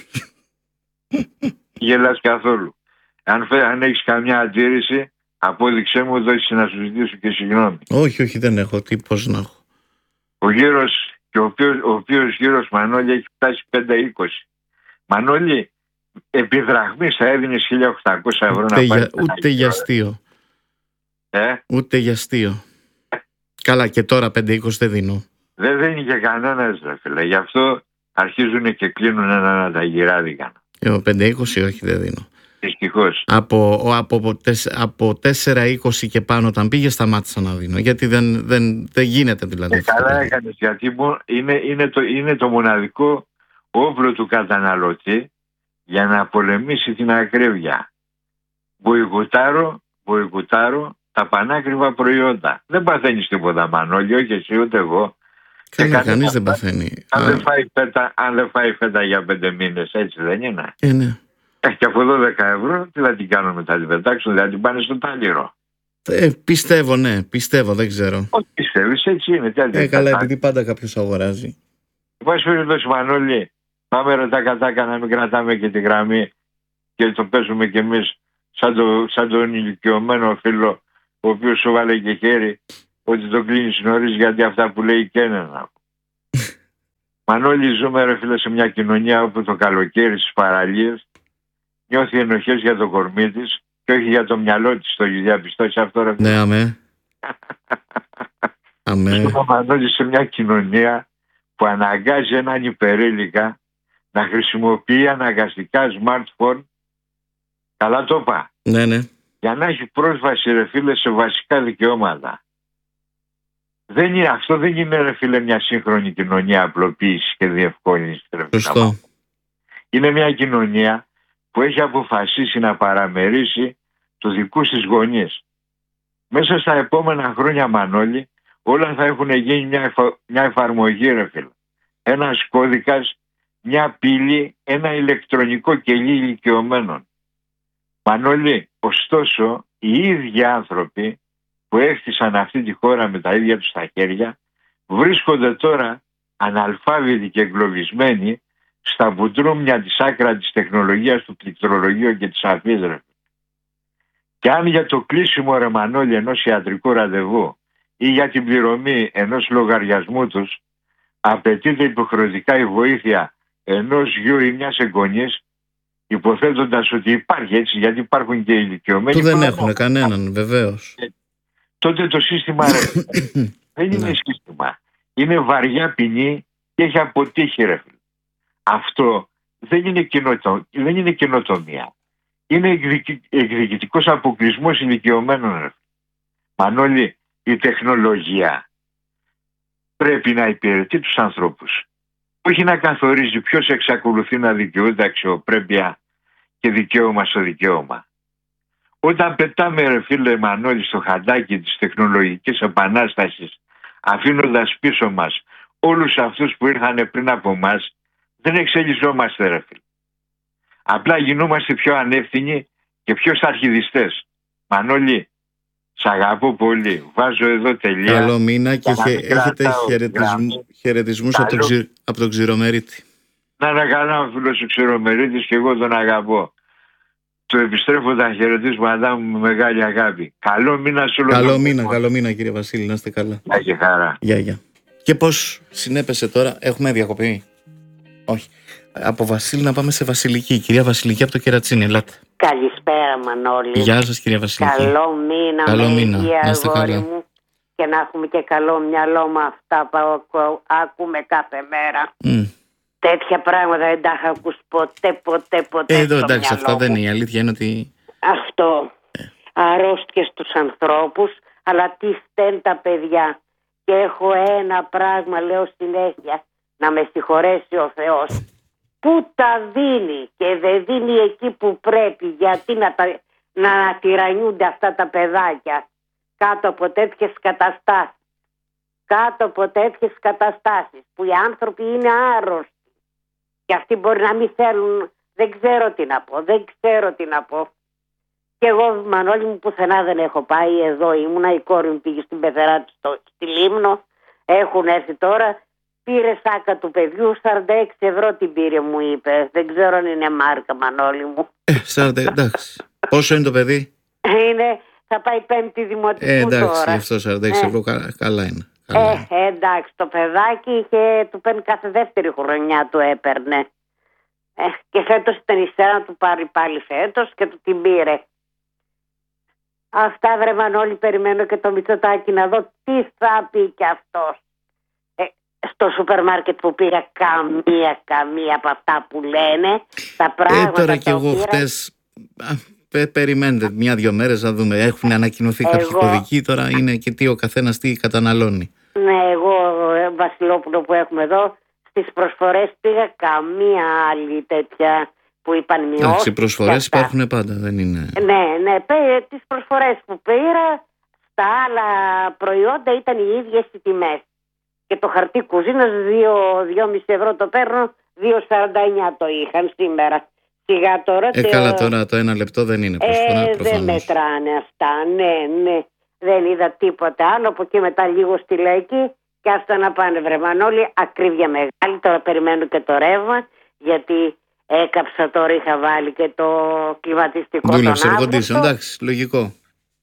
Γελάς καθόλου. Αν, αν έχεις καμιά αντίρρηση, απόδειξέ μου, δώσεις να σου ζητήσω και συγγνώμη. Όχι, όχι, δεν έχω. Τι, πώς να έχω? Ο γύρος, και ο οποίος, ο οποίος γύρος, Μανώλη, έχει φτάσει πέντε είκοσι. Μανώλη, επί δραχμής θα έδινες χίλια οκτακόσια ευρώ ούτε να για, πάρεις. Ούτε για αστείο. Ε? Ούτε για αστείο. Καλά, και τώρα πέντε είκοσι δεν δίνω. Δεν δίνει και κανένας, ρε φίλε. Γι' αυτό αρχίζουν και κλείνουν ένα τα γυράδικα. Εγώ πέντε είκοσι όχι, δεν δίνω. Δυστυχώς. Από, από, από τέσσερα είκοσι και πάνω όταν πήγε σταμάτησα να δίνω. Γιατί δεν, δεν, δεν γίνεται δηλαδή. Ε, καλά έκανες, γιατί είναι, είναι, το, είναι το μοναδικό όπλο του καταναλωτή για να πολεμήσει την ακρίβεια. Μποϊκουτάρω, μποϊκουτάρω τα πανάκριβα προϊόντα. Δεν παθαίνεις τίποτα, Μανώλη, όχι εσύ ούτε εγώ. Καλά, κανείς δεν παθαίνει. Αν, Α... δεν φάει φέτα, αν δεν φάει φέτα για πέντε μήνες, έτσι δεν είναι? Ε, ναι. Ε, και από δώδεκα ευρώ τι θα την κάνουν μετά, την πετάξουν, θα την πάνε στο τάλιρο. Ε, πιστεύω, ναι, πιστεύω, δεν ξέρω. Όχι, πιστεύεις, έτσι είναι. Ε, καλά, επειδή πάντα κάποιος αγοράζει. Πάση περιπτώσει, Μανώλη, πάμε ρε τα κατάκα να μην κρατάμε και τη γραμμή και το παίζουμε κι εμείς σαν, το, σαν τον ηλικιωμένο φίλο, ο οποίος σου βάλε και χέρι ότι το κλείνεις νωρίς, γιατί αυτά που λέει και ένα. Μανώλη, ζούμε ρε φίλε σε μια κοινωνία όπου το καλοκαίρι στις παραλίες νιώθει ενοχές για το κορμί της και όχι για το μυαλό της. Το διαπιστώσει αυτό ρε φίλε? Ναι, αμέ. αμέ. Ζούμε, Μανώλη, σε μια κοινωνία που αναγκάζει έναν υπερήλικα να χρησιμοποιεί αναγκαστικά smartphone. Καλά το είπα? Ναι, ναι. Για να έχει πρόσβαση ρε φίλε σε βασικά δικαιώματα. Δεν είναι, αυτό δεν είναι ρε φίλε μια σύγχρονη κοινωνία απλοποίησης και διευκόλυνσης. Σωστό. Είναι μια κοινωνία που έχει αποφασίσει να παραμερίσει τους δικούς της γονείς. Μέσα στα επόμενα χρόνια, Μανώλη, όλα θα έχουν γίνει μια, εφα... μια εφαρμογή ρε φίλε. Ένας κώδικας, μια πύλη, ένα ηλεκτρονικό κελί ηλικιωμένων. Μανώλη, ωστόσο, οι ίδιοι άνθρωποι που έκτισαν αυτή τη χώρα με τα ίδια τους τα χέρια βρίσκονται τώρα αναλφάβητοι και εγκλωβισμένοι στα μπουντρούμια της άκρα της τεχνολογίας, του πληκτρολογίου και της αφίδρευσης. Και αν για το κλείσιμο ρε Μανώλη ενός ιατρικού ραντεβού ή για την πληρωμή ενός λογαριασμού τους απαιτείται υποχρεωτικά η βοήθεια ενός γιου ή μιας εγγονής, υποθέτοντας ότι υπάρχει, έτσι, γιατί υπάρχουν και ηλικιωμένοι που δεν έχουν κανέναν, βεβαίως. Τότε το σύστημα ρε, δεν είναι σύστημα. Είναι βαριά ποινή και έχει αποτύχει ρε. Αυτό δεν είναι, καινοτο, δεν είναι καινοτομία. Είναι εκδικη, εκδικητικός αποκλεισμός ηλικιωμένων ρε. Μανώλη, η τεχνολογία πρέπει να υπηρετεί τους ανθρώπους. Όχι να καθορίζει ποιος εξακολουθεί να δικαιούται αξιοπρέπεια και δικαίωμα στο δικαίωμα. Όταν πετάμε ρε φίλε Μανώλη στο χαντάκι της τεχνολογικής επανάστασης, αφήνοντας πίσω μας όλους αυτούς που ήρθαν πριν από μας, δεν εξελισσόμαστε ρε φίλε. Απλά γινόμαστε πιο ανεύθυνοι και πιο σταρχιδιστές. Μανώλη, σ' αγαπώ πολύ. Βάζω εδώ τελεία. Καλό μήνα και χε, έχετε χαιρετισμούς από, από τον Ξηρομερίτη. Να είναι καλά ο φίλος ο Ξηρομερίτης και εγώ τον αγαπώ. Του επιστρέφω τα χαιρετίσματά μου με μεγάλη αγάπη. Καλό μήνα σε όλους. Καλό μήνα, καλό μήνα κύριε Βασίλη, να είστε καλά. Γεια και χαρά. Γεια, γεια. Και πώς συνέπεσε τώρα, έχουμε διακοπή? Όχι. Από Βασίλη να πάμε σε Βασιλική. Κυρία Βασιλική από το Κερατσίνι, ελάτε. Καλησπέρα Μανώλη. Γεια σας κυρία Βασιλική. Καλό μήνα, καλό με μήνα. υγεία, Να είστε αγόρι καλά. μου, και να έχουμε και καλό μυαλό με αυτά που ακούμε κάθε μέρα. Mm. Τέτοια πράγματα δεν τα είχα ακούσει ποτέ, ποτέ, ποτέ. Ε, εδώ εντάξει, αυτά δεν είναι. Η αλήθεια είναι ότι... Αυτό. Ε. Αρρώστιες στους ανθρώπους, αλλά τι στέλνει τα παιδιά. Και έχω ένα πράγμα, λέω συνέχεια, να με συγχωρέσει ο Θεός. Πού τα δίνει και δεν δίνει εκεί που πρέπει, γιατί να, τα, να τυραννιούνται αυτά τα παιδάκια κάτω από τέτοιες καταστάσεις. Κάτω από τέτοιες καταστάσεις που οι άνθρωποι είναι άρρωστοι. Και αυτοί μπορεί να μην θέλουν, δεν ξέρω τι να πω, δεν ξέρω τι να πω. Και εγώ Μανώλη μου πουθενά δεν έχω πάει, εδώ ήμουνα, η κόρη μου πήγε στην πεθερά της στη Λίμνο, έχουν έρθει τώρα, πήρε σάκα του παιδιού, σαράντα έξι ευρώ την πήρε μου είπε, δεν ξέρω αν είναι μάρκα Μανώλη μου. Ε, σαράντα, εντάξει. Πόσο είναι το παιδί? Είναι, θα πάει πέμπτη δημοτικού ε, εντάξει, τώρα. αυτό σαράντα έξι ευρώ καλά, καλά είναι. Ε, ε, εντάξει, το παιδάκι είχε, του παίρνει κάθε δεύτερη χρονιά του έπαιρνε. Ε, και φέτος ήταν η σειρά να του πάρει πάλι φέτος και του την πήρε. Αυτά βρε Μανώλη, περιμένω και το Μητσοτάκη να δω τι θα πει κι αυτός. Ε, στο σούπερ μάρκετ που πήγα καμία, καμία από αυτά που λένε. Τα πράγματα ε, τώρα κι εγώ πήρα... χτες... Πε, περιμένετε μια-δυο μέρες να δούμε. Έχουν ανακοινωθεί εγώ... κάποιοι κωδικοί. Τώρα είναι και τι ο καθένας τι καταναλώνει. Ναι, εγώ Βασιλόπουλο που έχουμε εδώ, στις προσφορές πήγα καμία άλλη τέτοια που είπαν μειώσεις. Εντάξει, οι προσφορές υπάρχουν πάντα, δεν είναι... Ναι, ναι, τις προσφορές που πήρα στα άλλα προϊόντα ήταν οι ίδιες οι τιμές. Και το χαρτί κουζίνας δύο κόμμα πέντε ευρώ το παίρνω, δύο σαράντα εννιά το είχαν σήμερα. Σιγά τώρα... Ε, καλά τώρα το ένα λεπτό δεν είναι προσφορά, ε, προφανώς. Δεν μετράνε αυτά, ναι, ναι. Δεν είδα τίποτα άλλο, από εκεί μετά λίγο στη Λέκη και αυτά να πάνε βρε Μανώλη, ακρίβεια μεγάλη, τώρα περιμένω και το ρεύμα, γιατί έκαψα τώρα, είχα βάλει και το κλιματιστικό. Δούλεψε εργοντήσεων, εντάξει, λογικό.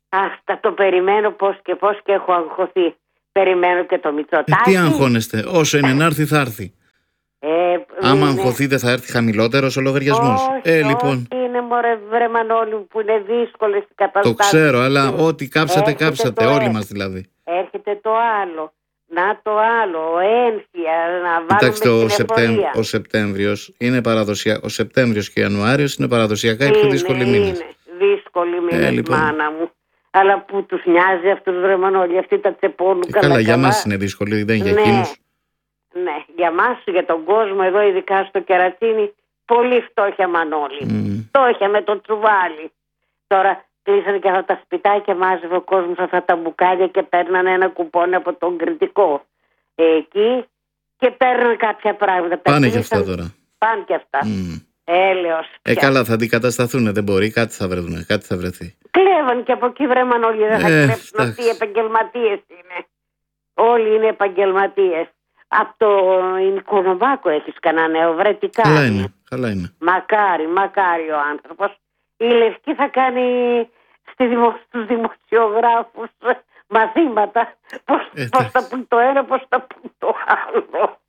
Αυτά το περιμένω πώς και πώς και έχω αγχωθεί. Περιμένω και το Μητσοτάκη. Ε, τι αγχώνεστε, όσο είναι να έρθει θα έρθει. Ε, Άμα είναι... αγχωθείτε θα έρθει χαμηλότερος ο λογαριασμός. Όχι, ε, λοιπόν. όχι, είναι μωρέ βρε Μανώλη που είναι δύσκολες οι καταστάσεις. Το ξέρω, αλλά ό,τι κάψατε έρχεται κάψατε, το όλοι ε. μας δηλαδή. Έρχεται το άλλο. Να το άλλο, ο ένφια, να βάλουμε Κοιτάξτε, ο, την Σεπτέμ, εφορία. ο Σεπτέμβριος είναι παραδοσιακά. Ο Σεπτέμβριος και ο Ιανουάριος είναι παραδοσιακά οι πιο δύσκολοι είναι, μήνες. Είναι δύσκολοι μήνες, ε, λοιπόν. μάνα μου. Αλλά που τους νοιάζει αυτούς βρε Μανώλη, αυτοί τα τσεπώνουν ε, καλά. Καλά, για καλά. μας είναι δύσκολοι, δεν για ναι, εκείνους. Ναι, για μας, για τον κόσμο εδώ, ειδικά στο Κερατσίνι, πολύ φτώχεια Μανώλη. Mm. Φτώχεια με το τσουβάλι. Τώρα κλείσανε και αυτά τα σπιτάκια, μάζευε ο κόσμος αυτά τα μπουκάλια και παίρνανε ένα κουπόνι από τον κριτικό. Εκεί και παίρνουν κάποια πράγματα. Πάνε και αυτά τώρα. Πάνε και αυτά. Mm. Έλεος. Ε, καλά, θα αντικατασταθούν, δεν μπορεί, κάτι θα βρεθούν, κάτι θα βρεθεί. Κλέβαν και από εκεί βρε Μανώλη, δεν θα ε, κλέψουν αυτοί οι επαγγελματίες είναι. Όλοι είναι επαγγελματίες. Από το Οικονομάκο έχεις κανένα νέο, βρε τι κάνει. Καλά είναι, καλά είναι. Μακάρι, μακάρι ο άνθρωπος. Η Λευκή θα κάνει στη δημο, στους δημοσιογράφους μαθήματα πώς, ε, πώς θα πούν το ένα, πώς θα πούν το άλλο.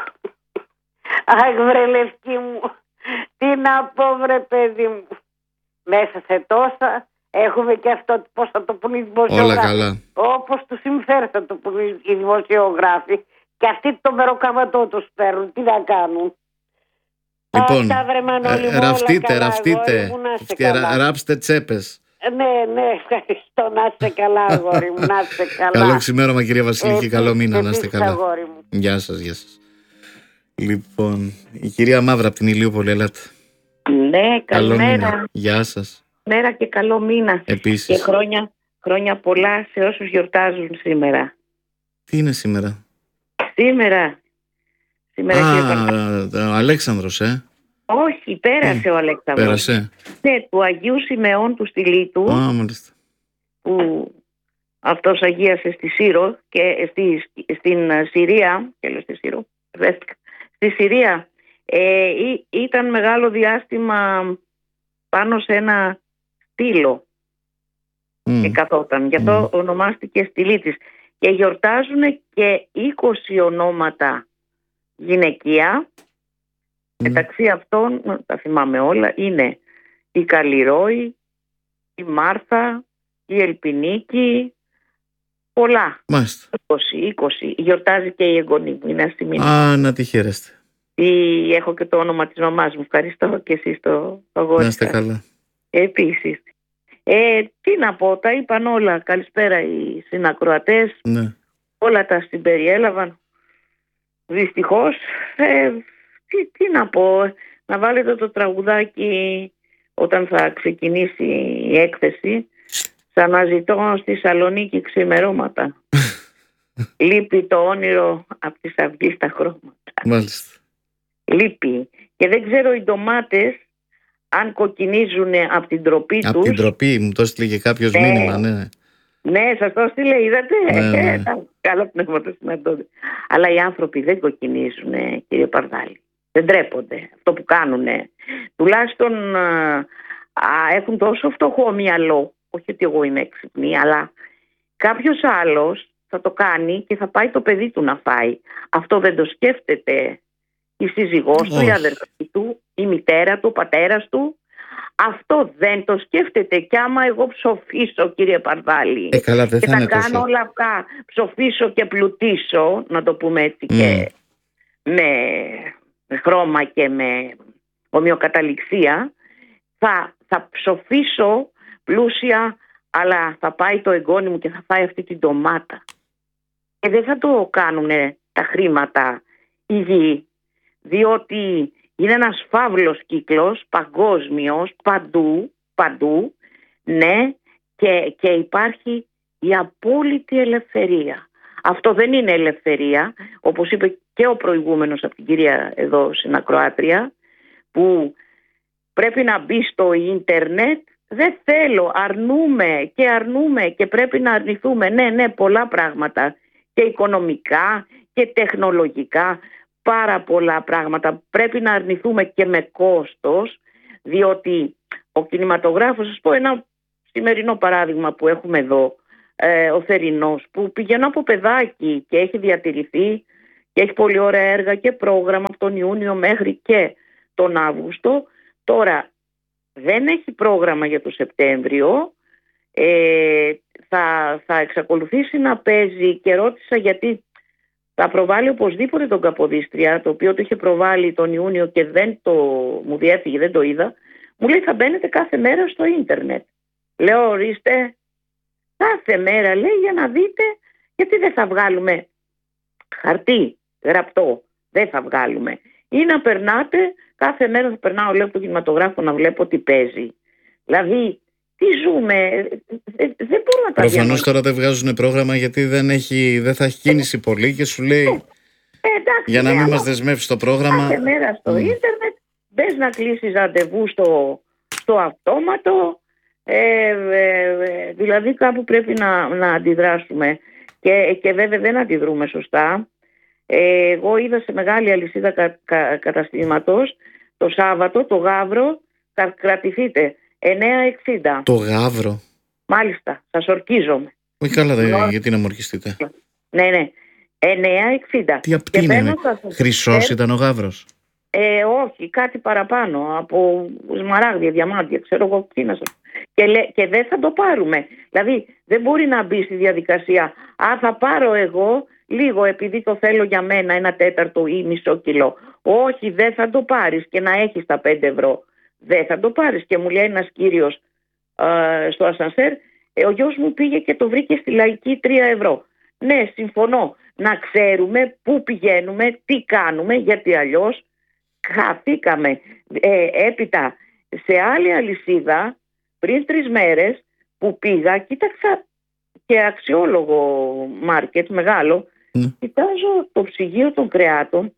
Αχ βρε Λευκή μου, τι να πω βρε παιδί μου. Μέσα σε τόσα έχουμε και αυτό πώς θα το πούν οι δημοσιογράφοι. Όλα καλά. Όπως τους συμφέρει θα το πούν οι δημοσιογράφοι. Και αυτοί το μεροκαματό τους παίρνουν. Τι να κάνουν. Λοιπόν, Αυτά, βρε Μανώλη, ε, ραφτείτε, καλά, ραφτείτε. Και ρα, ράψτε τσέπες. Ναι, ναι, ευχαριστώ. Να είστε καλά, αγόρι μου. Να είστε καλά. Καλό ξημέρωμα, κυρία Βασιλική. Ε, καλό μήνα, να είστε καλά. Αγόρι μου. Γεια σας, γεια σας. Λοιπόν, η κυρία Μαύρα από την Ηλιούπολη, ελάτε. Ναι, καλημέρα. Καλό μήνα. Γεια σας. Μέρα και καλό μήνα. Επίσης. Και χρόνια, χρόνια πολλά σε όσους γιορτάζουν σήμερα. Τι είναι σήμερα? Σήμερα. Σήμερα Α, ο Αλέξανδρος, ε. Όχι, πέρασε ε, ο Αλέξανδρος. Πέρασε. Ναι, του Αγίου Σιμεών του Στυλίτου. Α, μάλιστα. Που αυτός αγίασε στη Σύρο και στη, στην Συρία. Και λέω στη Σύρο. Στη Συρία ε, ή, ήταν μεγάλο διάστημα πάνω σε ένα στήλο mm. και καθόταν. Γι' αυτό mm. ονομάστηκε Στυλίτης. Και γιορτάζουν και είκοσι ονόματα γυναικεία. Mm. Μεταξύ αυτών, τα θυμάμαι όλα, είναι η Καλλιρόη, η Μάρθα, η Ελπινίκη, πολλά. Μάλιστα. είκοσι, είκοσι. Γιορτάζει και η εγγονή μου, είναι αστιμήνη. Α, να τη χαίρεστε. Ή, έχω και το όνομα της μαμάς μου. Ευχαριστώ και εσείς το αγόρι. Να είστε καλά. Επίσης. Ε, τι να πω, τα είπαν όλα. Καλησπέρα οι συνακροατές. Ναι. Όλα τα συμπεριέλαβαν. Δυστυχώς, ε, τι, τι να πω, να βάλετε το τραγουδάκι όταν θα ξεκινήσει η έκθεση. Σ' αναζητώ στη Σαλονίκη ξημερώματα. Λείπει το όνειρο από τις αυγές στα χρώματα. Μάλιστα. Λείπει. Και δεν ξέρω οι ντομάτες αν κοκκινίζουν από την τροπή τους. Από την τροπή, μου το έστειλε και κάποιος ναι. μήνυμα, ναι. Ναι, σας το έστειλε, είδατε. Ναι, ναι. Καλά πνεύματα συναντώνται. Αλλά οι άνθρωποι δεν κοκκινίζουν, κύριε Παρδάλη. Δεν τρέπονται αυτό που κάνουν. Τουλάχιστον α, έχουν τόσο φτωχό μυαλό. Όχι ότι εγώ είμαι έξυπνη, αλλά κάποιος άλλος θα το κάνει και θα πάει το παιδί του να φάει. Αυτό δεν το σκέφτεται η σύζυγός του, η αδερφή του, η μητέρα του, ο πατέρας του. Αυτό δεν το σκέφτεται. Και άμα εγώ ψοφήσω, κύριε Παρδάλη, ε, καλά, δεν και θα θα κάνω τόσο. όλα αυτά, ψοφήσω και πλουτίσω, να το πούμε έτσι, mm. και με χρώμα και με ομοιοκαταληξία, θα, θα ψοφήσω πλούσια, αλλά θα πάει το εγγόνι μου και θα φάει αυτή την ντομάτα. Και δεν θα το κάνουν τα χρήματα υγιή, διότι είναι ένας φαύλος κύκλος, παγκόσμιος, παντού, παντού, ναι, και, και υπάρχει η απόλυτη ελευθερία. Αυτό δεν είναι ελευθερία, όπως είπε και ο προηγούμενος από την κυρία εδώ συνακροάτρια, που πρέπει να μπει στο ίντερνετ. Δεν θέλω, αρνούμε και αρνούμε και πρέπει να αρνηθούμε. Ναι, ναι, πολλά πράγματα και οικονομικά και τεχνολογικά, πάρα πολλά πράγματα. Πρέπει να αρνηθούμε και με κόστος, διότι ο κινηματογράφος, σας πω ένα σημερινό παράδειγμα που έχουμε εδώ, ε, ο Θερινός, που πηγαίνω από παιδάκι και έχει διατηρηθεί και έχει πολύ ωραία έργα και πρόγραμμα από τον Ιούνιο μέχρι και τον Αύγουστο. Τώρα δεν έχει πρόγραμμα για το Σεπτέμβριο, ε, θα, θα εξακολουθήσει να παίζει, και ρώτησα γιατί θα προβάλλει οπωσδήποτε τον Καποδίστρια, το οποίο το είχε προβάλλει τον Ιούνιο και δεν το, μου διέφυγε, δεν το είδα. Μου λέει θα μπαίνετε κάθε μέρα στο ίντερνετ. Λέω ορίστε, κάθε μέρα λέει για να δείτε, γιατί δεν θα βγάλουμε χαρτί γραπτό, δεν θα βγάλουμε. Ή να περνάτε, κάθε μέρα θα περνάω λέω από το κινηματογράφο να βλέπω τι παίζει. Δηλαδή, τι ζούμε, δεν, δεν μπορούμε να τα διαβάσουμε. Προφανώς τώρα δεν βγάζουν πρόγραμμα γιατί δεν, έχει, δεν θα έχει κίνηση πολύ και σου λέει ε, εντάξει, για να μην ναι, μας δεσμεύσει το πρόγραμμα. Κάθε μέρα στο mm. ίντερνετ, μπες να κλείσεις ραντεβού στο, στο αυτόματο, ε, ε, ε, δηλαδή κάπου πρέπει να, να αντιδράσουμε και, και βέβαια δεν αντιδρούμε σωστά. Ε, εγώ είδα σε μεγάλη αλυσίδα κα, κα, καταστήματος το Σάββατο, το Γαύρο, θα κρατηθείτε εννιά εξήντα. Το Γαύρο. Μάλιστα, σας ορκίζομαι. Όχι καλά, δε, no. γιατί να μου ορκιστείτε. Ναι, ναι. εννιά εξήντα. Τι απ' τι είναι, χρυσός ήταν ο Γαύρος. Ε, όχι, κάτι παραπάνω από σμαράγδια, διαμάντια, ξέρω εγώ τι να σας. Και, λέ, και δεν θα το πάρουμε. Δηλαδή δεν μπορεί να μπει στη διαδικασία. Α, θα πάρω εγώ λίγο επειδή το θέλω για μένα ένα τέταρτο ή μισό κιλό. Όχι, δεν θα το πάρεις και να έχεις τα πέντε ευρώ. Δεν θα το πάρεις. Και μου λέει ένας κύριος ε, στο ασανσέρ, ε, ο γιος μου πήγε και το βρήκε στη Λαϊκή τρία ευρώ. Ναι, συμφωνώ. Να ξέρουμε πού πηγαίνουμε, τι κάνουμε, γιατί αλλιώς χαθήκαμε. Ε, έπειτα σε άλλη αλυσίδα πριν τρεις μέρες που πήγα, κοίταξα και αξιόλογο μάρκετ μεγάλο, mm. κοιτάζω το ψυγείο των κρεάτων,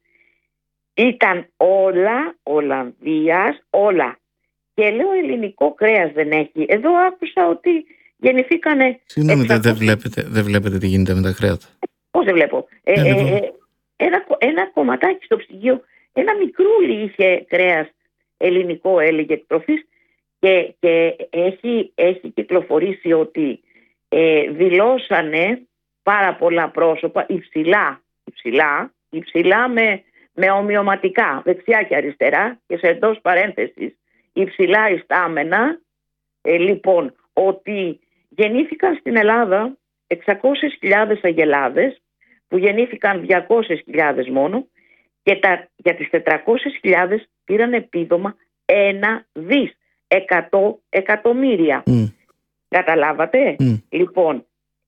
ήταν όλα Ολλανδίας, όλα. Και λέω ελληνικό κρέας δεν έχει. Εδώ άκουσα ότι γεννηθήκανε... Συγγνώμη, εξακόσια... δεν, βλέπετε, δεν βλέπετε τι γίνεται με τα κρέατα. Πώς δεν βλέπω. Ε, ε, ε, ένα, ένα κομματάκι στο ψυγείο, ένα μικρούλι είχε κρέας ελληνικό, έλεγε εκτροφής, και, και έχει, έχει κυκλοφορήσει ότι ε, δηλώσανε πάρα πολλά πρόσωπα υψηλά, υψηλά, υψηλά με, με ομοιωματικά, δεξιά και αριστερά, και σε εντός παρένθεσης υψηλά ιστάμενα, ε, λοιπόν, ότι γεννήθηκαν στην Ελλάδα εξακόσιες χιλιάδες αγελάδες, που γεννήθηκαν διακόσιες χιλιάδες μόνο, και τα, για τις τετρακόσιες χιλιάδες πήραν επίδομα ένα δις, εκατό εκατομμύρια. Mm. Καταλάβατε? Mm. Λοιπόν,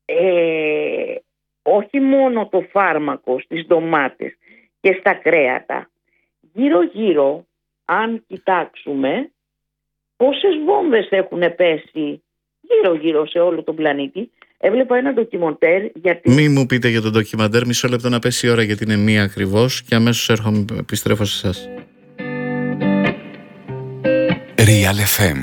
ε, όχι μόνο το φάρμακο στις ντομάτες και στα κρέατα, γύρω-γύρω, αν κοιτάξουμε, πόσες βόμβες έχουν πέσει γύρω-γύρω σε όλο τον πλανήτη. Έβλεπα ένα ντοκιμοντέρ γιατί... Μη μου πείτε για το ντοκιμαντέρ, μισό λεπτό να πέσει η ώρα γιατί είναι μία ακριβώς και αμέσως έρχομαι, επιστρέφω σε εσάς. Real εφ εμ.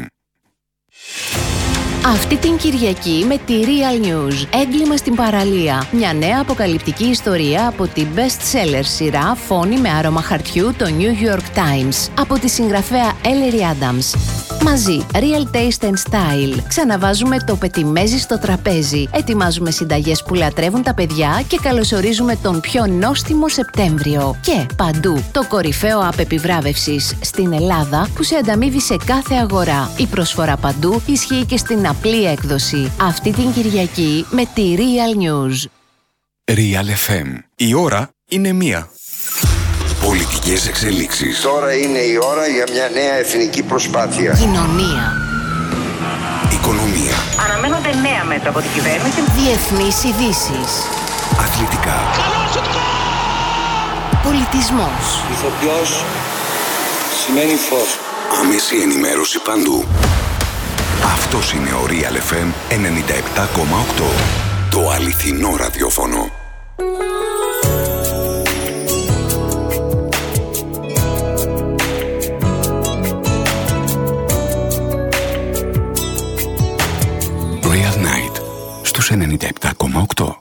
Αυτή την Κυριακή με τη Real News, έγκλημα στην παραλία. Μια νέα αποκαλυπτική ιστορία από την best-seller σειρά Φόνη με άρωμα χαρτιού, το New York Times, από τη συγγραφέα Ellery Adams. Μαζί, Real Taste and Style. Ξαναβάζουμε το πετιμέζι στο τραπέζι. Ετοιμάζουμε συνταγές που λατρεύουν τα παιδιά και καλωσορίζουμε τον πιο νόστιμο Σεπτέμβριο. Και παντού, το κορυφαίο app επιβράβευσης στην Ελλάδα που σε ανταμείβει σε κάθε αγορά. Η προσφορά παντού ισχύει και στην απλή έκδοση. Αυτή την Κυριακή με τη Real News. Real εφ εμ. Η ώρα είναι μία. Πολιτικές εξελίξεις. Τώρα είναι η ώρα για μια νέα εθνική προσπάθεια. Κοινωνία. Οικονομία. Αναμένονται νέα μέτρα από την κυβέρνηση. Διεθνείς ειδήσεις. Αθλητικά. Πολιτισμός. Ηθοποιός σημαίνει φως. Άμεση ενημέρωση παντού. Αυτός είναι ο Real εφ εμ ενενήντα επτά κόμμα οκτώ. Το αληθινό ραδιόφωνο. Real Night στους ενενήντα επτά κόμμα οκτώ.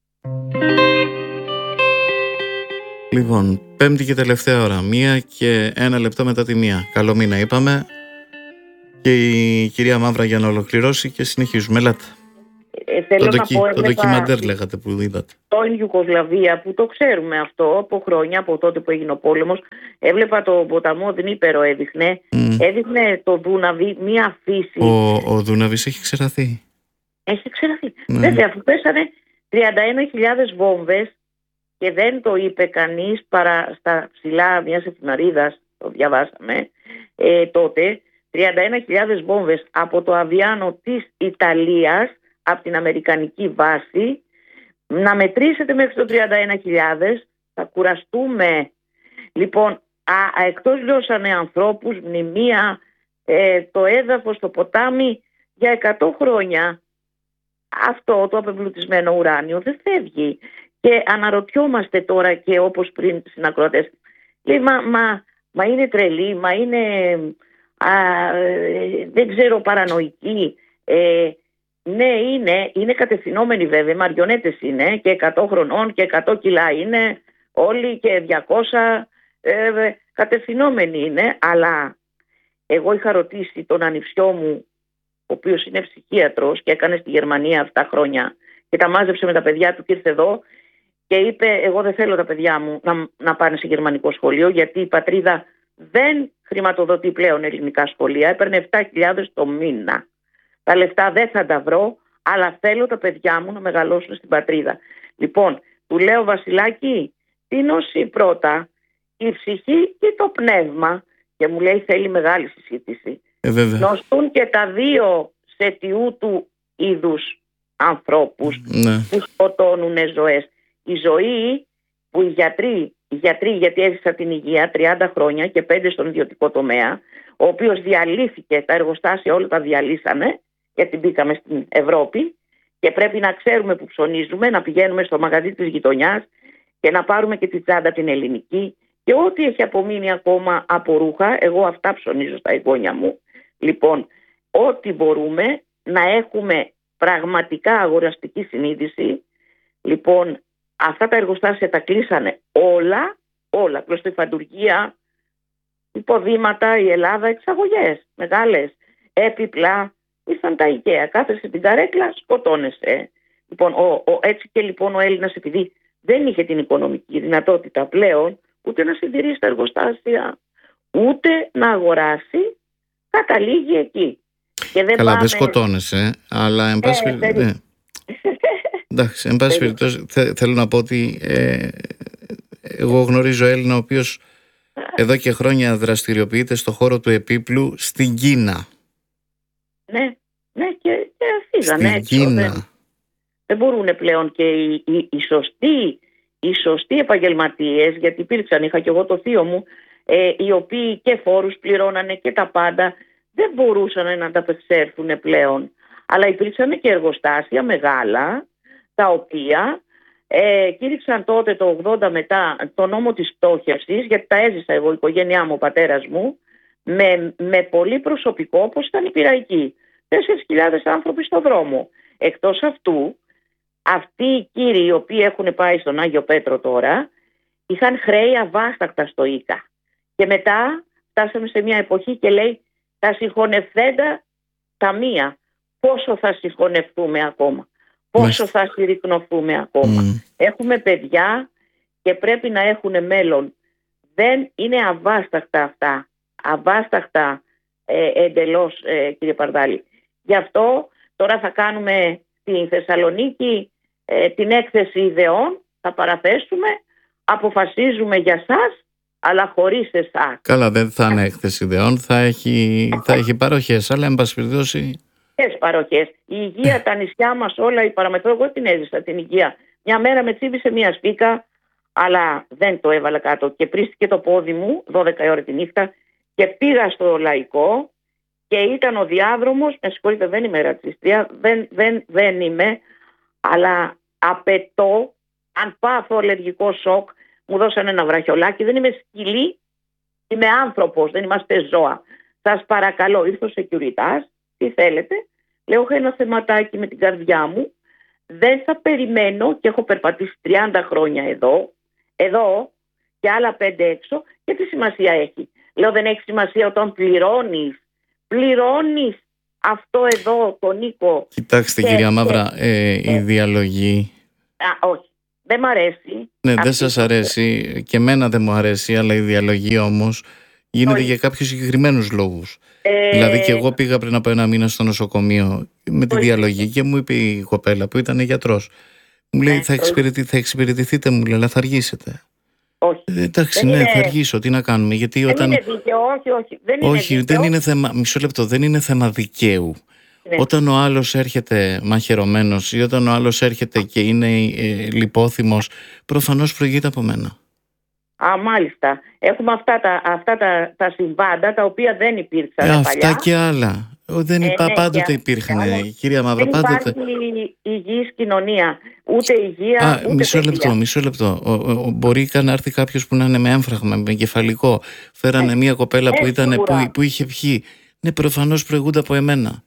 Λοιπόν, πέμπτη και τελευταία ώρα, μία και ένα λεπτό μετά τη μία. Καλό μήνα είπαμε. Και η κυρία Μαύρα για να ολοκληρώσει και συνεχίζουμε. Ελάτε. Ε, θέλω το, να ντοκι, πω, το ντοκιμαντέρ λέγατε που είδατε. Το Ιουγκοσλαβία που το ξέρουμε αυτό από χρόνια, από τότε που έγινε ο πόλεμος. Έβλεπα το ποταμό Δνήπερο έδειχνε. Mm. Έδειχνε το Δούναβι μία φύση. Ο, ο Δούναβης έχει ξεραθεί. Έχει ξεραθεί. Ναι. Βέβαια, αφού πέσανε τριάντα ένα χιλιάδες βόμβες και δεν το είπε κανείς παρά στα ψηλά μιας εφημερίδας, το διαβάσαμε ε, τότε, τριάντα ένα χιλιάδες βόμβες από το Αβιάνο της Ιταλίας, από την Αμερικανική βάση, να μετρήσετε μέχρι το τριάντα ένα χιλιάδες, θα κουραστούμε. Λοιπόν, α, α, εκτός λιώσανε ανθρώπους, μνημεία, ε, το έδαφος, το ποτάμι για εκατό χρόνια. Αυτό το απεμπλουτισμένο ουράνιο δεν φεύγει. Και αναρωτιόμαστε τώρα και όπως πριν συνακροατές, λέει μα, μα, μα είναι τρελή, μα είναι α, δεν ξέρω παρανοϊκή. Ε, ναι είναι, είναι κατευθυνόμενοι βέβαια, μαριονέτες είναι και εκατό χρονών και εκατό κιλά είναι όλοι και διακόσια ε, κατευθυνόμενοι είναι, αλλά εγώ είχα ρωτήσει τον ανιψιό μου, ο οποίος είναι ψυχίατρος και έκανε στη Γερμανία αυτά χρόνια και τα μάζεψε με τα παιδιά του και ήρθε εδώ και είπε εγώ δεν θέλω τα παιδιά μου να, να πάνε σε γερμανικό σχολείο γιατί η πατρίδα δεν χρηματοδοτεί πλέον ελληνικά σχολεία, έπαιρνε επτά χιλιάδες το μήνα. Τα λεφτά δεν θα τα βρω, αλλά θέλω τα παιδιά μου να μεγαλώσουν στην πατρίδα. Λοιπόν, του λέω Βασιλάκη, τι νοσεί πρώτα, η ψυχή ή το πνεύμα? Και μου λέει θέλει μεγάλη συζήτηση. Ε, Νοστούν και τα δύο σε τιού του είδους ανθρώπους ναι. που σκοτώνουν ζωές. Η ζωή που οι γιατροί, οι γιατροί γιατί έζησα την υγεία τριάντα χρόνια και πέντε στον ιδιωτικό τομέα, ο οποίος διαλύθηκε, τα εργοστάσια όλα τα διαλύσανε γιατί μπήκαμε στην Ευρώπη και πρέπει να ξέρουμε που ψωνίζουμε, να πηγαίνουμε στο μαγαζί της γειτονιάς και να πάρουμε και τη τσάντα την ελληνική και ό,τι έχει απομείνει ακόμα από ρούχα, εγώ αυτά ψωνίζω στα εγγόνια μου. Λοιπόν, ό,τι μπορούμε να έχουμε πραγματικά αγοραστική συνείδηση. Λοιπόν, αυτά τα εργοστάσια τα κλείσανε όλα, όλα, κλωστοϊφαντουργία, υποδήματα, η Ελλάδα, εξαγωγές μεγάλες, έπιπλα, ήρθαν τα IKEA, κάθεσαι στην καρέκλα, σκοτώνεσαι. Λοιπόν, ο, ο, έτσι και λοιπόν ο Έλληνας επειδή δεν είχε την οικονομική δυνατότητα πλέον ούτε να συντηρήσει τα εργοστάσια, ούτε να αγοράσει, καταλήγει εκεί. Και δεν Καλά, πάμε... δεν σκοτώνεσαι, αλλά εν πάση ε, περιπτώσει... Ναι. Εντάξει, εν πάση περιπτώσει θε, θέλω να πω ότι ε, εγώ γνωρίζω Έλληνα ο οποίος εδώ και χρόνια δραστηριοποιείται στο χώρο του επίπλου στην Κίνα. Ναι, ναι και, και φύγανε στην έξω. Κίνα. Δεν, δεν μπορούν πλέον και οι, οι, οι, σωστοί, οι σωστοί επαγγελματίες, γιατί υπήρξαν, είχα και εγώ το θείο μου, ε, οι οποίοι και φόρους πληρώνανε και τα πάντα, δεν μπορούσαν να ανταπεξέλθουν πλέον. Αλλά υπήρξαν και εργοστάσια μεγάλα, τα οποία ε, κήρυξαν τότε το ογδόντα μετά το νόμο της πτώχευσης, γιατί τα έζησα εγώ, η οικογένειά μου, ο πατέρας μου, με, με πολύ προσωπικό όπως ήταν η Πειραϊκή. τέσσερις χιλιάδες άνθρωποι στο δρόμο. Εκτός αυτού, αυτοί οι κύριοι οι οποίοι έχουν πάει στον Άγιο Πέτρο τώρα, είχαν χρέη αβάστακτα στο ΙΚΑ. Και μετά φτάσαμε σε μια εποχή και λέει τα συγχωνευθέντα ταμεία. Πόσο θα συγχωνευτούμε ακόμα, πόσο θα συρρυκνωθούμε ακόμα. Mm. Έχουμε παιδιά και πρέπει να έχουν μέλλον. Δεν είναι αβάσταχτα αυτά, αβάσταχτα ε, εντελώς ε, κύριε Παρδάλη. Γι' αυτό τώρα θα κάνουμε στη Θεσσαλονίκη ε, την έκθεση ιδεών, θα παραθέσουμε, αποφασίζουμε για σας, αλλά χωρίς εσάς. Καλά, δεν θα είναι έκθεση ιδεών, θα έχει, θα έχει παροχές, αλλά εν πάση περιπτώσει... παροχές. Η υγεία, τα νησιά μας όλα, η παραμετρό, εγώ την έζησα την υγεία. Μια μέρα με τσίμπησε μια σπίκα, αλλά δεν το έβαλα κάτω και πρίστηκε το πόδι μου δώδεκα η ώρα τη νύχτα και πήγα στο Λαϊκό και ήταν ο διάδρομος, με συγχωρείτε δεν είμαι ρατσιστρία, δεν, δεν, δεν είμαι, αλλά απαιτώ, αν πάθω αλλεργικό σοκ, μου δώσανε ένα βραχιολάκι, δεν είμαι σκυλή, είμαι άνθρωπος, δεν είμαστε ζώα. Σας παρακαλώ, ήρθε ο securitas, τι θέλετε, λέω έχω ένα θεματάκι με την καρδιά μου, δεν θα περιμένω και έχω περπατήσει τριάντα χρόνια εδώ, εδώ και άλλα πέντε έξω και τι σημασία έχει. Λέω δεν έχει σημασία όταν πληρώνεις πληρώνεις αυτό εδώ το Νίκο. Κοιτάξτε, και, κυρία Μαύρα, ε, ε, η διαλογή... Α, όχι, δεν μ' αρέσει. Ναι, δεν σας αρέσει, και εμένα δεν μου αρέσει, αλλά η διαλογή όμως γίνεται όχι. για κάποιους συγκεκριμένους λόγους. Ε... Δηλαδή και εγώ πήγα πριν από ένα μήνα στο νοσοκομείο με τη όχι. διαλογή και μου είπε η κοπέλα που ήταν γιατρός, μου λέει, θα, εξυπηρετηθ, θα εξυπηρετηθείτε, μου λέει, αλλά θα αργήσετε. Όχι. Ε, εντάξει, ναι, είναι... θα αργήσω, τι να κάνουμε, γιατί δεν όταν... είναι δίκαιο, όχι, όχι, δεν είναι όχι, δίκαιο. δεν είναι θέμα, μισό λεπτό, δεν είναι θέμα δικαίου. Ναι. Όταν ο άλλος έρχεται μαχαιρωμένος ή όταν ο άλλος έρχεται και είναι ε, λιπόθυμος, προφανώς προηγείται από μένα. Α, μάλιστα. Έχουμε αυτά τα, αυτά τα, τα συμβάντα τα οποία δεν υπήρξαν ε, παλιά. Αυτά και άλλα. Δεν είπα, ε, ναι, πάντοτε υπήρχαν, ε, κυρία Μαύρα, δεν πάντοτε. Δεν υπάρχει υγιής κοινωνία, ούτε υγεία, Α, ούτε μισό παιδεία. λεπτό, μισό λεπτό. Ο, ο, ο, μπορεί να έρθει κάποιος που να είναι με έμφραγμα, με εγκεφαλικό. Φέρανε ε, μια κοπέλα ε, που, ήταν, που, που είχε πιει. Ναι, προφανώς προηγούνται από εμένα.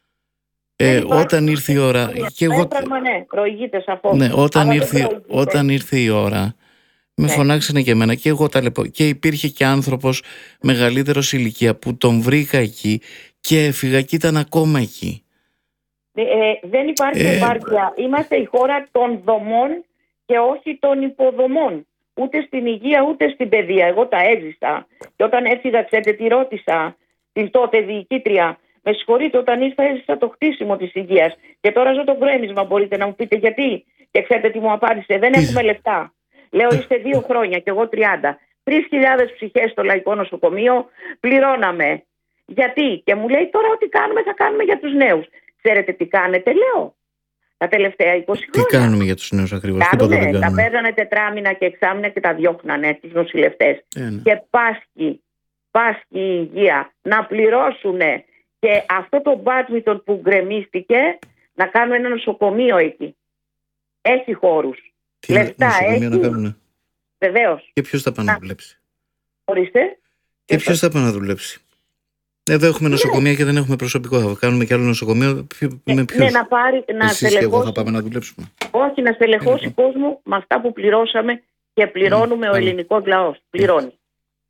Ε, όταν ήρθε η ώρα. Και εγώ... Έμφραγμα, ναι, προηγείται σαφώς. Ναι, όταν, ήρθε, όταν ήρθε η ώρα. Με ναι. φωνάξανε και εμένα και εγώ τα λεπω. Και υπήρχε και άνθρωπος μεγαλύτερος ηλικία που τον βρήκα εκεί και έφυγα και ήταν ακόμα εκεί. Ε, ε, δεν υπάρχει ε... επάρκεια. Είμαστε η χώρα των δομών και όχι των υποδομών. Ούτε στην υγεία ούτε στην παιδεία. Εγώ τα έζησα. Και όταν έφυγα, ξέρετε τι ρώτησα την τότε διοικήτρια. Με συγχωρείτε, όταν ήρθα έζησα το χτίσιμο της υγείας. Και τώρα ζω το γκρέμισμα. Μπορείτε να μου πείτε γιατί? Και ξέρετε τι μου απάντησε? Δεν έχουμε λεφτά. Λέω, είστε δύο χρόνια και εγώ τριάντα. Τρεις χιλιάδες ψυχές στο Λαϊκό Νοσοκομείο πληρώναμε. Γιατί? Και μου λέει, τώρα ό,τι κάνουμε θα κάνουμε για τους νέους. Ξέρετε τι κάνετε? Λέω, τα τελευταία είκοσι χρόνια. Τι κάνουμε για τους νέους ακριβώς? Κάνουμε, δεν τα παίρνανε τετράμινα και εξάμινα και τα διώχνανε τους νοσηλευτές. Ε, ναι. Και πάσχει, πάσχει η υγεία να πληρώσουν και αυτό το μπάτμιτον που γκρεμίστηκε να κάνουμε ένα νοσοκομείο εκεί. Έχει χώρους. Τι λεφτά έχει. Να κάνουν. Βεβαίως. Και ποιος θα πάει να δουλέψει? Ορίστε. Και ποιος θα πάει να δουλέψει? Εδώ έχουμε νοσοκομεία ναι. και δεν έχουμε προσωπικό. Θα κάνουμε και άλλο νοσοκομείο. Ναι, με ναι, να πάρει, να Εσείς στελεχώσει... και εγώ θα πάμε να δουλέψουμε. Όχι, να στελεχώσει mm. κόσμο με αυτά που πληρώσαμε και πληρώνουμε mm. ο ελληνικός λαός. Πληρώνει. Mm.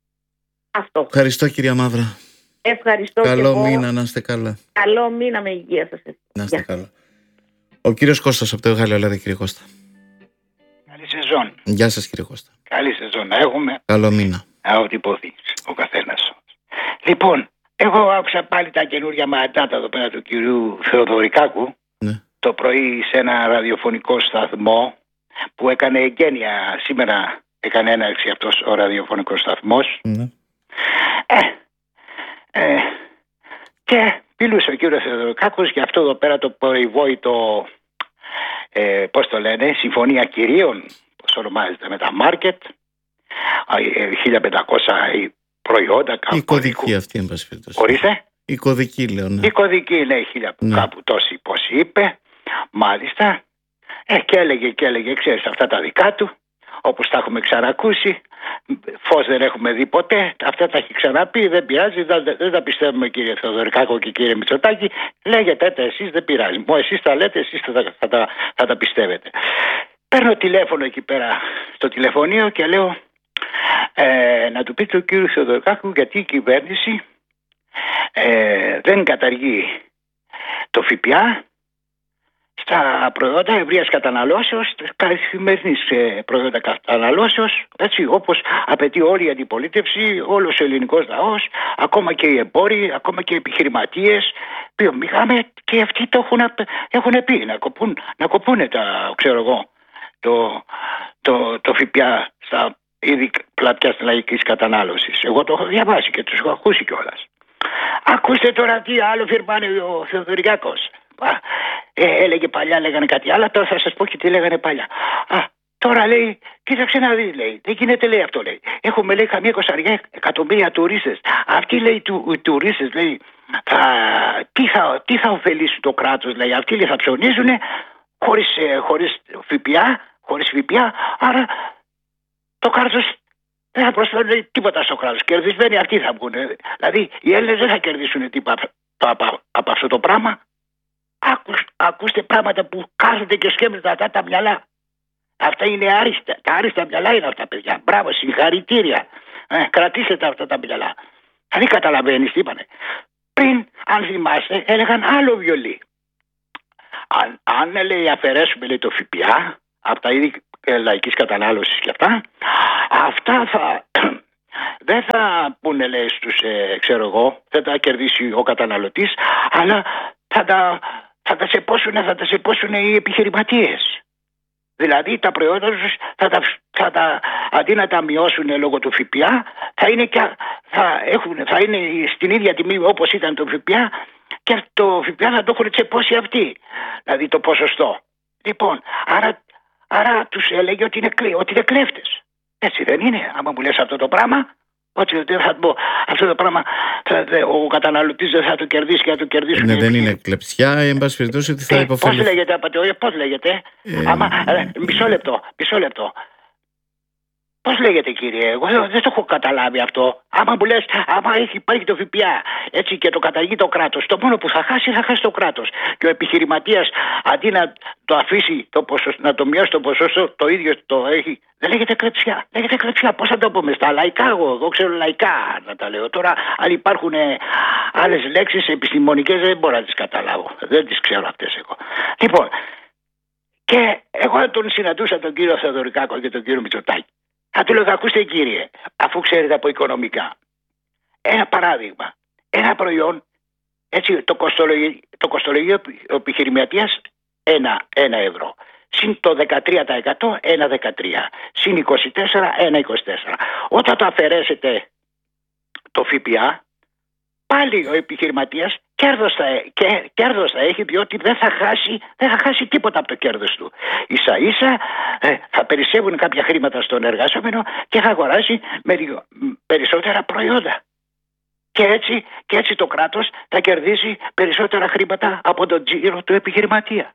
Αυτό. Ευχαριστώ, κυρία Μαύρα. Ευχαριστώ. Καλό μήνα, να είστε καλά. Καλό μήνα με υγεία σας. Να είστε καλά. Ο κύριος Κώστας από το Εγάλεο, Ελλάδα, κύριε Κώστα. Καλή σεζόν. Γεια σας, κύριε Κώστα. Καλή σεζόν να έχουμε. Καλό μήνα. Ό,τι υποθεί ο καθένας. Λοιπόν, εγώ άκουσα πάλι τα καινούργια μαντάτα εδώ πέρα του κυρίου Θεοδωρικάκου ναι. το πρωί σε ένα ραδιοφωνικό σταθμό που έκανε εγγένεια. Σήμερα έκανε έναρξη αυτός ο ραδιοφωνικός σταθμός. Ναι. Ε, ε, και μιλούσε ο κύριος Θεοδωρικάκος για αυτό εδώ πέρα το περιβόητο, ε, πώς το λένε, συμφωνία κυρίων, πώς ονομάζεται, με τα μάρκετ, χίλια πεντακόσια προϊόντα. Η κωδική αυτή, εν πάση περιπτώσει. Ορίστε. Η κωδική, λέω. Ναι. Η κωδική, ναι, χίλια ναι. κάπου τόση πώς είπε, μάλιστα. Ε, και έλεγε και έλεγε, ξέρεις, αυτά τα δικά του, όπως τα έχουμε ξανακούσει. Φως δεν έχουμε δει ποτέ. Αυτά τα έχει ξαναπεί. Δεν πειράζει. Δεν, δεν τα πιστεύουμε, κύριε Θεοδωρικάκο και κύριε Μητσοτάκη. Λέγετε τα εσείς, δεν πειράζει. Μόνο εσείς τα λέτε, εσείς θα, θα, θα, θα, θα τα πιστεύετε. Παίρνω τηλέφωνο εκεί πέρα στο τηλεφωνείο και λέω ε, να του πείτε ο κύριο Θεοδωρικάκου γιατί η κυβέρνηση ε, δεν καταργεί το ΦΠΑ στα προϊόντα ευρείας καταναλώσεως, καθημερινής ε, προϊόντα καταναλώσεως, έτσι, όπως απαιτεί όλη η αντιπολίτευση, όλος ο ελληνικός λαός, ακόμα και οι εμπόροι, ακόμα και οι επιχειρηματίες, πήγαμε και αυτοί το έχουν, έχουν πει, να κοπούν, να κοπούν τα, ξέρω εγώ, το, το, το ΦΠΑ στα είδη πλατιάς λαϊκής κατανάλωσης. Εγώ το έχω διαβάσει και τους έχω ακούσει κιόλας. Ακούστε τώρα τι άλλο φυρμάνει ο Θεοδωρικάκος. Ε, έλεγε παλιά, λέγανε κάτι άλλο, τώρα θα σας πω και τι λέγανε παλιά. Α, τώρα λέει, κοίταξε να δεις, λέει, δεν γίνεται, λέει, αυτό, λέει. Έχουμε, λέει, καμία εικοσαριά εκατομμύρια τουρίστες. Αυτοί, λέει, του, οι τουρίστες, λέει, θα, τι, θα, τι θα ωφελήσουν το κράτος, λέει. Αυτοί, λέει, θα ψωνίζουν χωρίς, ε, χωρίς ΦΠΑ, χωρίς ΦΠΑ, άρα το κράτος δεν θα προσφέρει τίποτα στο κράτος. Κερδισμένοι αυτοί θα βγουν. Δηλαδή, οι Έλληνες δεν θα κερδίσουν τίποτα από, από αυτό το πράγμα. Ακούστε πράγματα που κάθονται και σκέφτονται αυτά τα μυαλά. Αυτά είναι άριστα. Τα άριστα μυαλά είναι αυτά, παιδιά. Μπράβο, συγχαρητήρια. Ε, κρατήστε τα αυτά τα μυαλά. Αν δεν καταλαβαίνεις τι είπανε. Πριν, αν θυμάστε, έλεγαν άλλο βιολί. Αν, αν λέει, αφαιρέσουμε, λέει, το ΦΠΑ από τα είδη λαϊκής κατανάλωσης και αυτά, αυτά θα, δεν θα πούνε, λέει, στους, ε, ξέρω εγώ, δεν θα κερδίσει ο καταναλωτής, αλλά θα τα, θα τα σεπώσουν, θα τα σεπώσουν οι επιχειρηματίες. Δηλαδή τα προϊόντα τους θα τα, θα τα, αντί να τα μειώσουν λόγω του ΦΠΑ, θα είναι, και, θα έχουν, θα είναι στην ίδια τιμή όπως ήταν το ΦΠΑ, και το ΦΠΑ θα το έχουν τσεπώσει αυτοί. Δηλαδή το ποσοστό. Λοιπόν, άρα, άρα τους έλεγε ότι είναι, ότι είναι κλέφτες. Έτσι δεν είναι? Άμα μου λες αυτό το πράγμα, ότι δεν θα πω, αυτό το πράγμα θα, ο καταναλωτής δεν θα το κερδίσει και θα το κερδίσουν. Ναι, δεν είναι κλεψιά, εν πάση περιπτώσει ότι θα ε, υποφελεί. Πώς λέγεται, απαταιώνα, πώς λέγεται. Ε, Άμα, ε, μισό λεπτό, μισό λεπτό. Πώς λέγεται, κύριε? Εγώ δεν το έχω καταλάβει αυτό. Άμα μου λες, άμα έχει, υπάρχει το ΦΠΑ, έτσι, και το καταργεί το κράτος, το μόνο που θα χάσει, θα χάσει το κράτος. Και ο επιχειρηματίας, αντί να το αφήσει, το ποσοστό, να το μειώσει το ποσοστό, το ίδιο το έχει. Δεν λέγεται κλεψιά. Λέγεται κλεψιά. Πώς θα το πούμε στα λαϊκά? Εγώ, εγώ ξέρω λαϊκά να τα λέω. Τώρα, αν υπάρχουν ε, άλλες λέξεις επιστημονικές, δεν μπορώ να τις καταλάβω. Δεν τις ξέρω αυτές εγώ. Λοιπόν, και εγώ τον συναντούσα τον κύριο Θεοδωρικάκο και τον κύριο Μητσοτάκη. Θα του λέω, ακούστε, κύριε, αφού ξέρετε από οικονομικά, ένα παράδειγμα, ένα προϊόν, έτσι, το κοστολογεί, το κοστολογεί ο επιχειρηματίας ένα, ένα ευρώ. Συν το δεκατρία τοις εκατό, ένα δεκατρία. Συν είκοσι τέσσερα, ένα είκοσι τέσσερα. Όταν το αφαιρέσετε το ΦΠΑ, πάλι ο επιχειρηματίας κέρδος θα, και, κέρδος θα έχει, διότι δεν θα χάσει, δεν θα χάσει τίποτα από το κέρδος του. Ίσα ίσα ε, θα περισσεύουν κάποια χρήματα στον εργαζόμενο και θα αγοράσει με, περισσότερα προϊόντα. Και έτσι, και έτσι το κράτος θα κερδίσει περισσότερα χρήματα από τον τζίρο του επιχειρηματία.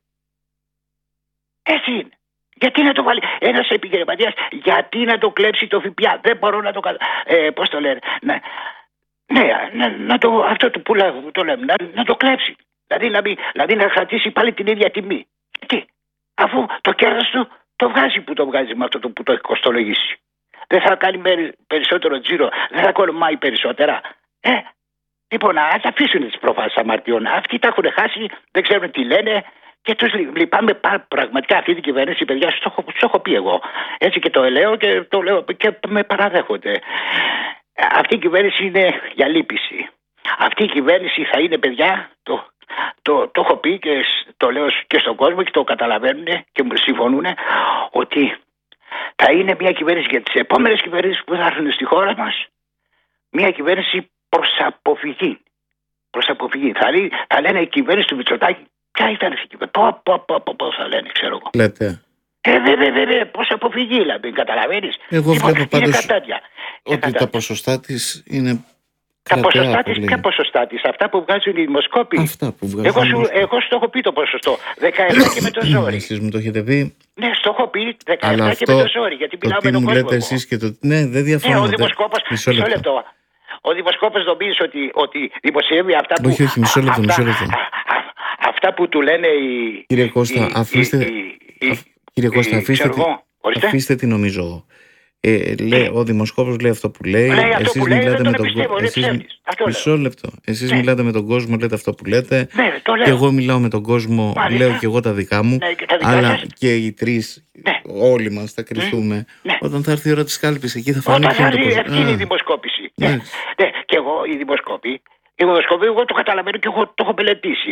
Έτσι είναι. Γιατί να το βάλει ένας επιχειρηματίας, γιατί να το κλέψει το ΦΠΑ? Δεν μπορώ να το κάνω. Ε, πώς το λένε. Ναι. Ναι, να, να το, αυτό το που το λέμε, να, να το κλέψει. Δηλαδή να, μην, δηλαδή να κρατήσει πάλι την ίδια τιμή. Τι, αφού το κέρδος του το βγάζει που το βγάζει με αυτό το που το έχει κοστολογήσει. Δεν θα κάνει περισσότερο τζίρο, δεν θα κολομάει περισσότερα. Ε, λοιπόν, ας αφήσουν τις προφάσεις αμαρτιών. Αυτοί τα έχουν χάσει, δεν ξέρουν τι λένε και τους λυπάμαι πραγματικά αυτή την κυβέρνηση, παιδιά, σου το, το έχω πει εγώ. Έτσι και το λέω και το λέω και με παραδέχονται. Αυτή η κυβέρνηση είναι για λύπηση. Αυτή η κυβέρνηση θα είναι, παιδιά, το, το, το έχω πει και το λέω και στον κόσμο και το καταλαβαίνουν και μου συμφωνούν, ότι θα είναι μια κυβέρνηση για τις επόμενες κυβερνήσεις που θα έρθουν στη χώρα μας, μια κυβέρνηση προς αποφυγή. Προς αποφυγή. Θα, λέ, θα λένε η κυβέρνηση του Μητσοτάκη, ποια ήταν αυτή η κυβέρνηση, πω, πω, πω, πω, θα λένε, ξέρω εγώ. Λέτε. Ε, βέβαια, βέβαια, πώς αποφυγή, δηλαδή, καταλαβαίνεις. Εγώ βλέπω πάντως ότι τα ποσοστά της είναι τα ποσοστά της, ποια ποσοστά της, αυτά που βγάζουν οι δημοσκόποι. Αυτά που βγάζουν. Εγώ σου, εγώ σου το έχω πει το ποσοστό, δεκαεπτά και με το ζόρι. Εσείς μου το έχετε πει. Ναι, στο έχω πει δεκαεπτά και με το ζόρι, γιατί μιλάω με τον κόσμο. Λέτε εσείς και το... Ναι, δεν διαφωνώ. Ναι, ο δημοσκόπος, μισό λεπτό. λεπτό. Ο δημοσκόπος νομίζει ότι, ότι δημοσιεύει αυτά που... Όχι, όχι, μισό λεπτό, μισό λεπτό. Αυτά που του λένε οι... Κύριε Κώστα, αφήστε... Κύριε Κώστα, αφήστε, τη, αφήστε τι νομίζω εγώ. Ε, λέει, ο δημοσκόπος λέει αυτό που λέει. λέει εσείς που μιλάτε λέει, με τον κόσμο. Μισό λεπτό. Εσείς ναι. μιλάτε με τον κόσμο, λέτε αυτό που λέτε. Ναι, και εγώ μιλάω με τον κόσμο, Μάλιστα. λέω και εγώ τα δικά μου. Ναι, και τα δικά αλλά σας. Και οι τρεις, ναι. όλοι μας θα κρυφτούμε. Ναι. Όταν θα έρθει η ώρα της κάλπης, εκεί θα φανεί ποιο είναι το κόσμο. Αυτή είναι η δημοσκόπηση. Ναι. Ναι. Ναι. Και εγώ η δημοσκόπη, η δημοσκόπη, εγώ το καταλαβαίνω και εγώ το έχω μελετήσει.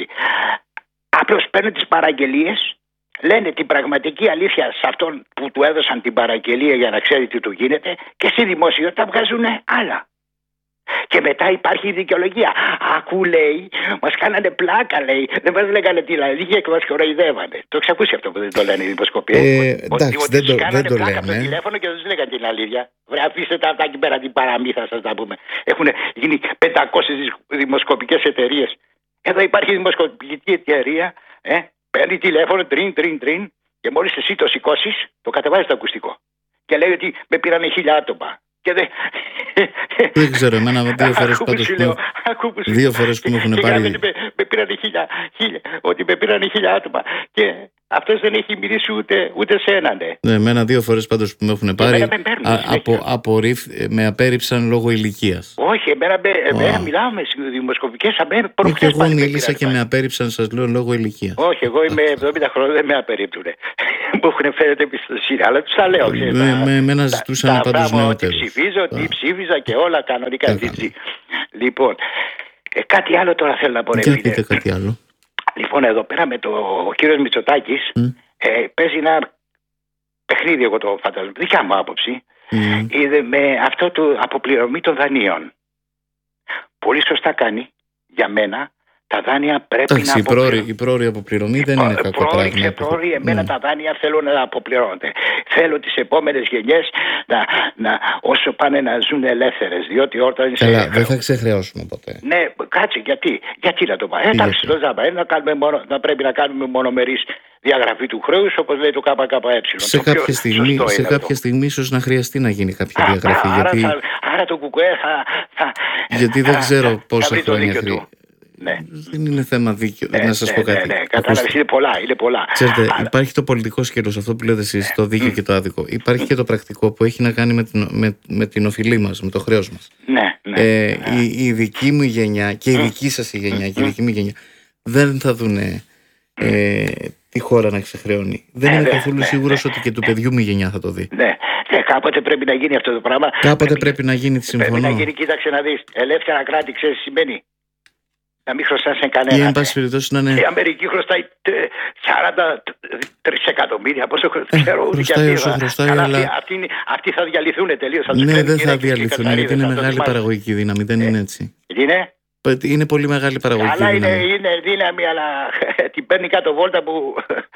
Απλώς παίρνω τις παραγγελίες. Λένε την πραγματική αλήθεια σε αυτόν που του έδωσαν την παραγγελία για να ξέρει τι του γίνεται και στη δημοσιότητα βγάζουν άλλα. Και μετά υπάρχει η δικαιολογία. Ακού, λέει, μας κάνανε πλάκα, λέει. Δεν μας λέγανε την αλήθεια και μας κοροϊδεύανε. Το έχεις ακούσει αυτό που δεν το λένε οι δημοσκοποί? Ε, εντάξει, ότι δεν το, κάνανε δεν το πλάκα λένε. Από το τηλέφωνο και δεν τους λέγανε την αλήθεια. Βρε, αφήστε τα αυτά εκεί πέρα την παραμύθα σας να πούμε. Έχουν γίνει πεντακόσιες δημοσκοπικές εταιρείες. Εδώ υπάρχει δημοσκοπική εταιρεία, ε. Παίρνει τηλέφωνο, τρίν, τρίν, τρίν, και μόλις εσύ το σηκώσεις, το κατεβάζει το ακουστικό. Και λέει ότι με πήρανε χίλια άτομα. Και δεν... Δεν ξέρω, εμένα δύο φορές πάντως Δύο φορές που με έχουν πάρει. Με, με πήραν χίλια, χίλια, ότι με πήραν χίλια άτομα. Και αυτός δεν έχει μιλήσει ούτε, ούτε σε έναν. Ναι, ναι εμένα δύο φορές πάντως που με έχουν πάρει. Με, α, απο, απορρίφ, με απέρριψαν λόγω ηλικίας. Όχι, εμένα, εμένα μιλάω με δημοσκοπικές. Και εγώ μίλησα και με απέρριψαν, σας λέω, λόγω ηλικίας. Όχι, εγώ είμαι εβδομήντα χρόνια, δεν με απερίπτουνε. Μου έχουν φέρει εμπιστοσύνη, αλλά τους τα λέω. Ξέρετε, με, με εμένα ζητούσαν πάντως νεότερους. Τι ψηφίζω, τι ψήφιζα και όλα κανονικά. Λοιπόν, ε, κάτι άλλο τώρα θέλω να πω. Για πείτε κάτι άλλο. Λοιπόν, εδώ πέρα με το, ο κύριος Μητσοτάκης mm. ε, παίζει ένα παιχνίδι, εγώ το φαντάζομαι, δικιά μου άποψη, mm. είδε με αυτό το αποπληρωμή των δανείων. Πολύ σωστά κάνει για μένα. Τα δάνεια πρέπει Άξι, να αποπληρώνονται. Η πρόορη αποπληρωμή δεν είναι κακό πράγμα. Και πρόορη, εμένα ναι. τα δάνεια θέλω να αποπληρώνονται. Θέλω τις επόμενες γενιές να, να, όσο πάνε να ζουν ελεύθερες. Διότι όταν. Καλά, σε... δεν θα ξεχρεώσουμε ποτέ. Ναι, κάτσε, γιατί, γιατί να το πάει. Εντάξει, το ζάμπα, να, μόνο, να πρέπει να κάνουμε μονομερής διαγραφή του χρέους, όπως λέει το ΚΚΕ. Σε, κάποια στιγμή, σε κάποια στιγμή ίσως να χρειαστεί να γίνει κάποια Α, διαγραφή. Άρα, γιατί... θα, άρα το ΚΚΕ θα. θα γιατί δεν ξέρω πόσα χρόνια χρειάζεται. Ναι. Δεν είναι θέμα δίκαιο. Ναι, να σας ναι, πω κάτι. Ναι, ναι. Κατάλαβες, είναι πολλά, είναι πολλά. Ξέρετε, αλλά... υπάρχει το πολιτικό σκέλος, αυτό που λέτε εσείς, το δίκαιο mm. και το άδικο. Υπάρχει και το πρακτικό που έχει να κάνει με την, με, με την οφειλή μας, με το χρέος μας. Ναι, ναι, ε, ναι. Η, η δική μου γενιά και η δική σας η γενιά και η δική μου γενιά δεν θα δουν ε, τη χώρα να ξεχρεώνει. Δεν ναι, είμαι ναι, καθόλου ναι, σίγουρος ναι, ότι και του ναι. παιδιού μου η γενιά θα το δει. Ναι. Ναι, κάποτε πρέπει να γίνει αυτό το πράγμα. Κάποτε πρέπει, πρέπει να γίνει, τη συμφωνώ. Πρέπει να γίνει, κοίταξε να δεις. Ελεύθερα κράτη, ξέρεις τι σημαίνει. Να μην χρωστάς σε κανένα. Ή εν πάση περιπτώσει να είναι. Η Αμερική χρωστάει σαράντα τρία εκατομμύρια. Πόσο ε, ξέρω ούτε χρωστάει όσο χρωστάει, αλλά. Αυτοί, αυτοί, αυτοί θα διαλυθούν τελείως. Ναι, δεν θα διαλυθούν γιατί είναι μεγάλη παραγωγική δύναμη. Δεν είναι έτσι. Είναι. Είναι πολύ μεγάλη παραγωγική αλλά δύναμη. Είναι, είναι δύναμη, αλλά την παίρνει κάτω βόλτα που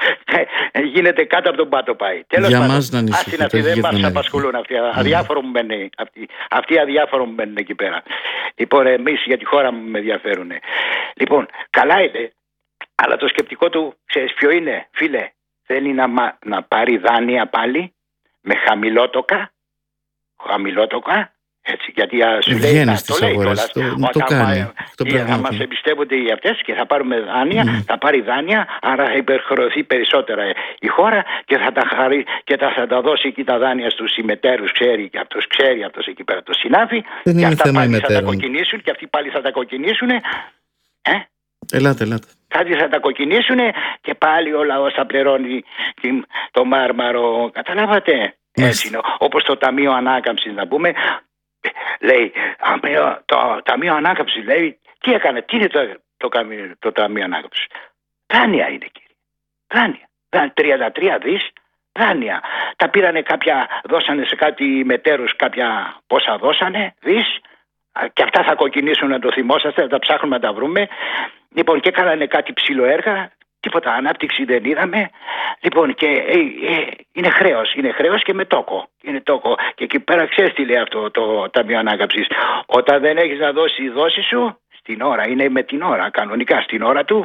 γίνεται κάτω από τον πάτο πάει. Τέλος για μας να ανησυχείτε. Αυτοί δεν μας απασχολούν. Αυτοί, mm. αδιάφορο μου μένουν, αυτοί, αυτοί αδιάφορο μου μένουν εκεί πέρα. Λοιπόν, εμείς για τη χώρα μου με ενδιαφέρουν. Λοιπόν, καλά είναι, αλλά το σκεπτικό του, ξέρεις ποιο είναι, φίλε, θέλει να, να πάρει δάνεια πάλι με χαμηλότοκα, χαμηλότοκα, έτσι, γιατί σου λέει να το λέει κιόλας. Το, το κάνει. Θα μας εμπιστεύονται οι αυτές και θα πάρουμε δάνεια, mm. θα πάρει δάνεια, άρα θα υπερχρεωθεί περισσότερα η χώρα και θα τα, χαρί, και τα, θα τα δώσει εκεί τα δάνεια στους συμμετέρους, ξέρει και αυτός ξέρει, αυτός εκεί πέρα το συνάφη. Δεν και είναι αυτά θέμα πάλι ημετέρων. θα τα κοκκινήσουν και αυτοί πάλι θα τα κοκκινήσουν. Ε? Ελάτε, ελάτε. Κάτι θα τα κοκκινήσουν και πάλι ο λαός θα πληρώνει το μάρμαρο. Καταλάβατε. Έτσι είναι. Όπως το Ταμείο Ανάκαμψης να πούμε. Λέει, το Ταμείο Ανάκαμψης λέει, τι έκανε, τι είναι το, το, το Ταμείο Ανάκαμψης. Δάνεια είναι, κύριε. Δάνεια. τριάντα τρία δις δάνεια. Τα πήρανε κάποια, δώσανε σε κάτι μετέρους κάποια πόσα δώσανε, δις. Και αυτά θα κοκκινήσουν, να το θυμόσαστε, θα τα ψάχνουμε να τα βρούμε. Λοιπόν, και κάνανε κάτι ψιλοέργα. Τίποτα ανάπτυξη δεν είδαμε. Λοιπόν, και ε, ε, είναι χρέος. Είναι χρέος και με τόκο. Είναι τόκο. Και εκεί πέρα ξέρεις τι λέει αυτό το Ταμείο Ανάκαμψης. Όταν δεν έχεις να δώσει η δόση σου, στην ώρα, είναι με την ώρα, κανονικά στην ώρα του,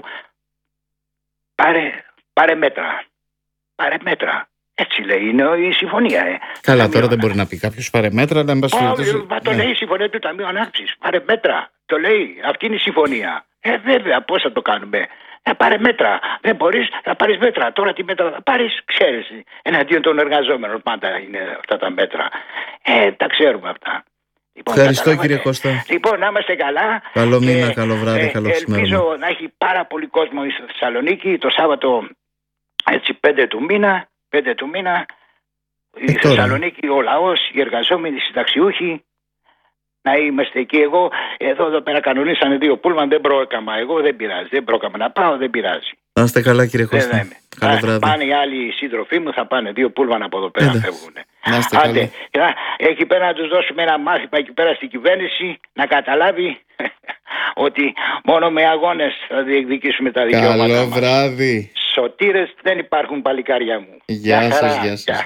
πάρε, πάρε μέτρα. Πάρε μέτρα. Έτσι λέει, είναι η συμφωνία. Ε. Καλά, Ταμείο τώρα δεν μπορεί να πει κάποιος πάρε μέτρα, να μην πας. Μα το λέει η συμφωνία του Ταμείου Ανάκαμψης. Πάρε μέτρα. Το λέει. Αυτή είναι η συμφωνία. Ε, βέβαια, πώς θα το κάνουμε. Θα πάρε μέτρα. Δεν μπορείς, θα πάρεις μέτρα. Τώρα τι μέτρα θα πάρεις, ξέρεις. Εναντίον των εργαζόμενων πάντα είναι αυτά τα μέτρα. Ε, τα ξέρουμε αυτά. Λοιπόν, ευχαριστώ κύριε Κώστα. Λοιπόν, να είμαστε καλά. Καλό μήνα, καλό βράδυ, ε, καλό σήμερα. Ελπίζω να έχει πάρα πολύ κόσμο στη Θεσσαλονίκη το Σάββατο έτσι πέντε του μήνα. πέντε του μήνα. Η ε, Θεσσαλονίκη, ο λαός, οι εργαζόμενοι, οι συνταξιούχοι. Να είμαστε εκεί. Εγώ εδώ, εδώ πέρα κανονίσανε δύο πούλμαν, δεν πρόκαμα. Εγώ δεν πειράζει. Δεν πρόκαμα να πάω, δεν πειράζει. Να είστε καλά κύριε Κώστα. Καλό βράδυ. Πάνε οι άλλοι σύντροφοί μου, θα πάνε δύο πούλμαν από εδώ πέρα. Φεύγουν. Να είστε καλά. Εκεί πέρα να τους δώσουμε ένα μάθημα εκεί πέρα στην κυβέρνηση να καταλάβει ότι μόνο με αγώνες θα διεκδικήσουμε τα δικαιώματα. Καλό βράδυ. Σωτήρες δεν υπάρχουν, παλικάρια μου. Γεια σας, γεια σας.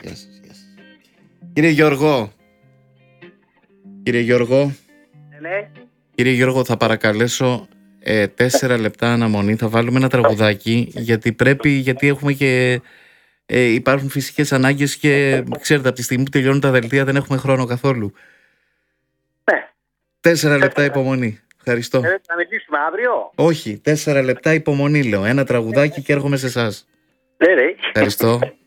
Κύριε Γιώργο. Κύριε Γιώργο, ναι. Κύριε Γιώργο, θα παρακαλέσω ε, τέσσερα λεπτά αναμονή. Θα βάλουμε ένα τραγουδάκι γιατί πρέπει, γιατί έχουμε και ε, υπάρχουν φυσικές ανάγκες και ξέρετε από τη στιγμή που τελειώνουν τα δελτία δεν έχουμε χρόνο καθόλου. Ναι. Τέσσερα λεπτά υπομονή. Ευχαριστώ. Θέλετε να μιλήσουμε αύριο? Όχι, τέσσερα λεπτά υπομονή λέω. Ένα τραγουδάκι και έρχομαι σε εσάς. Ναι, ναι. Ευχαριστώ.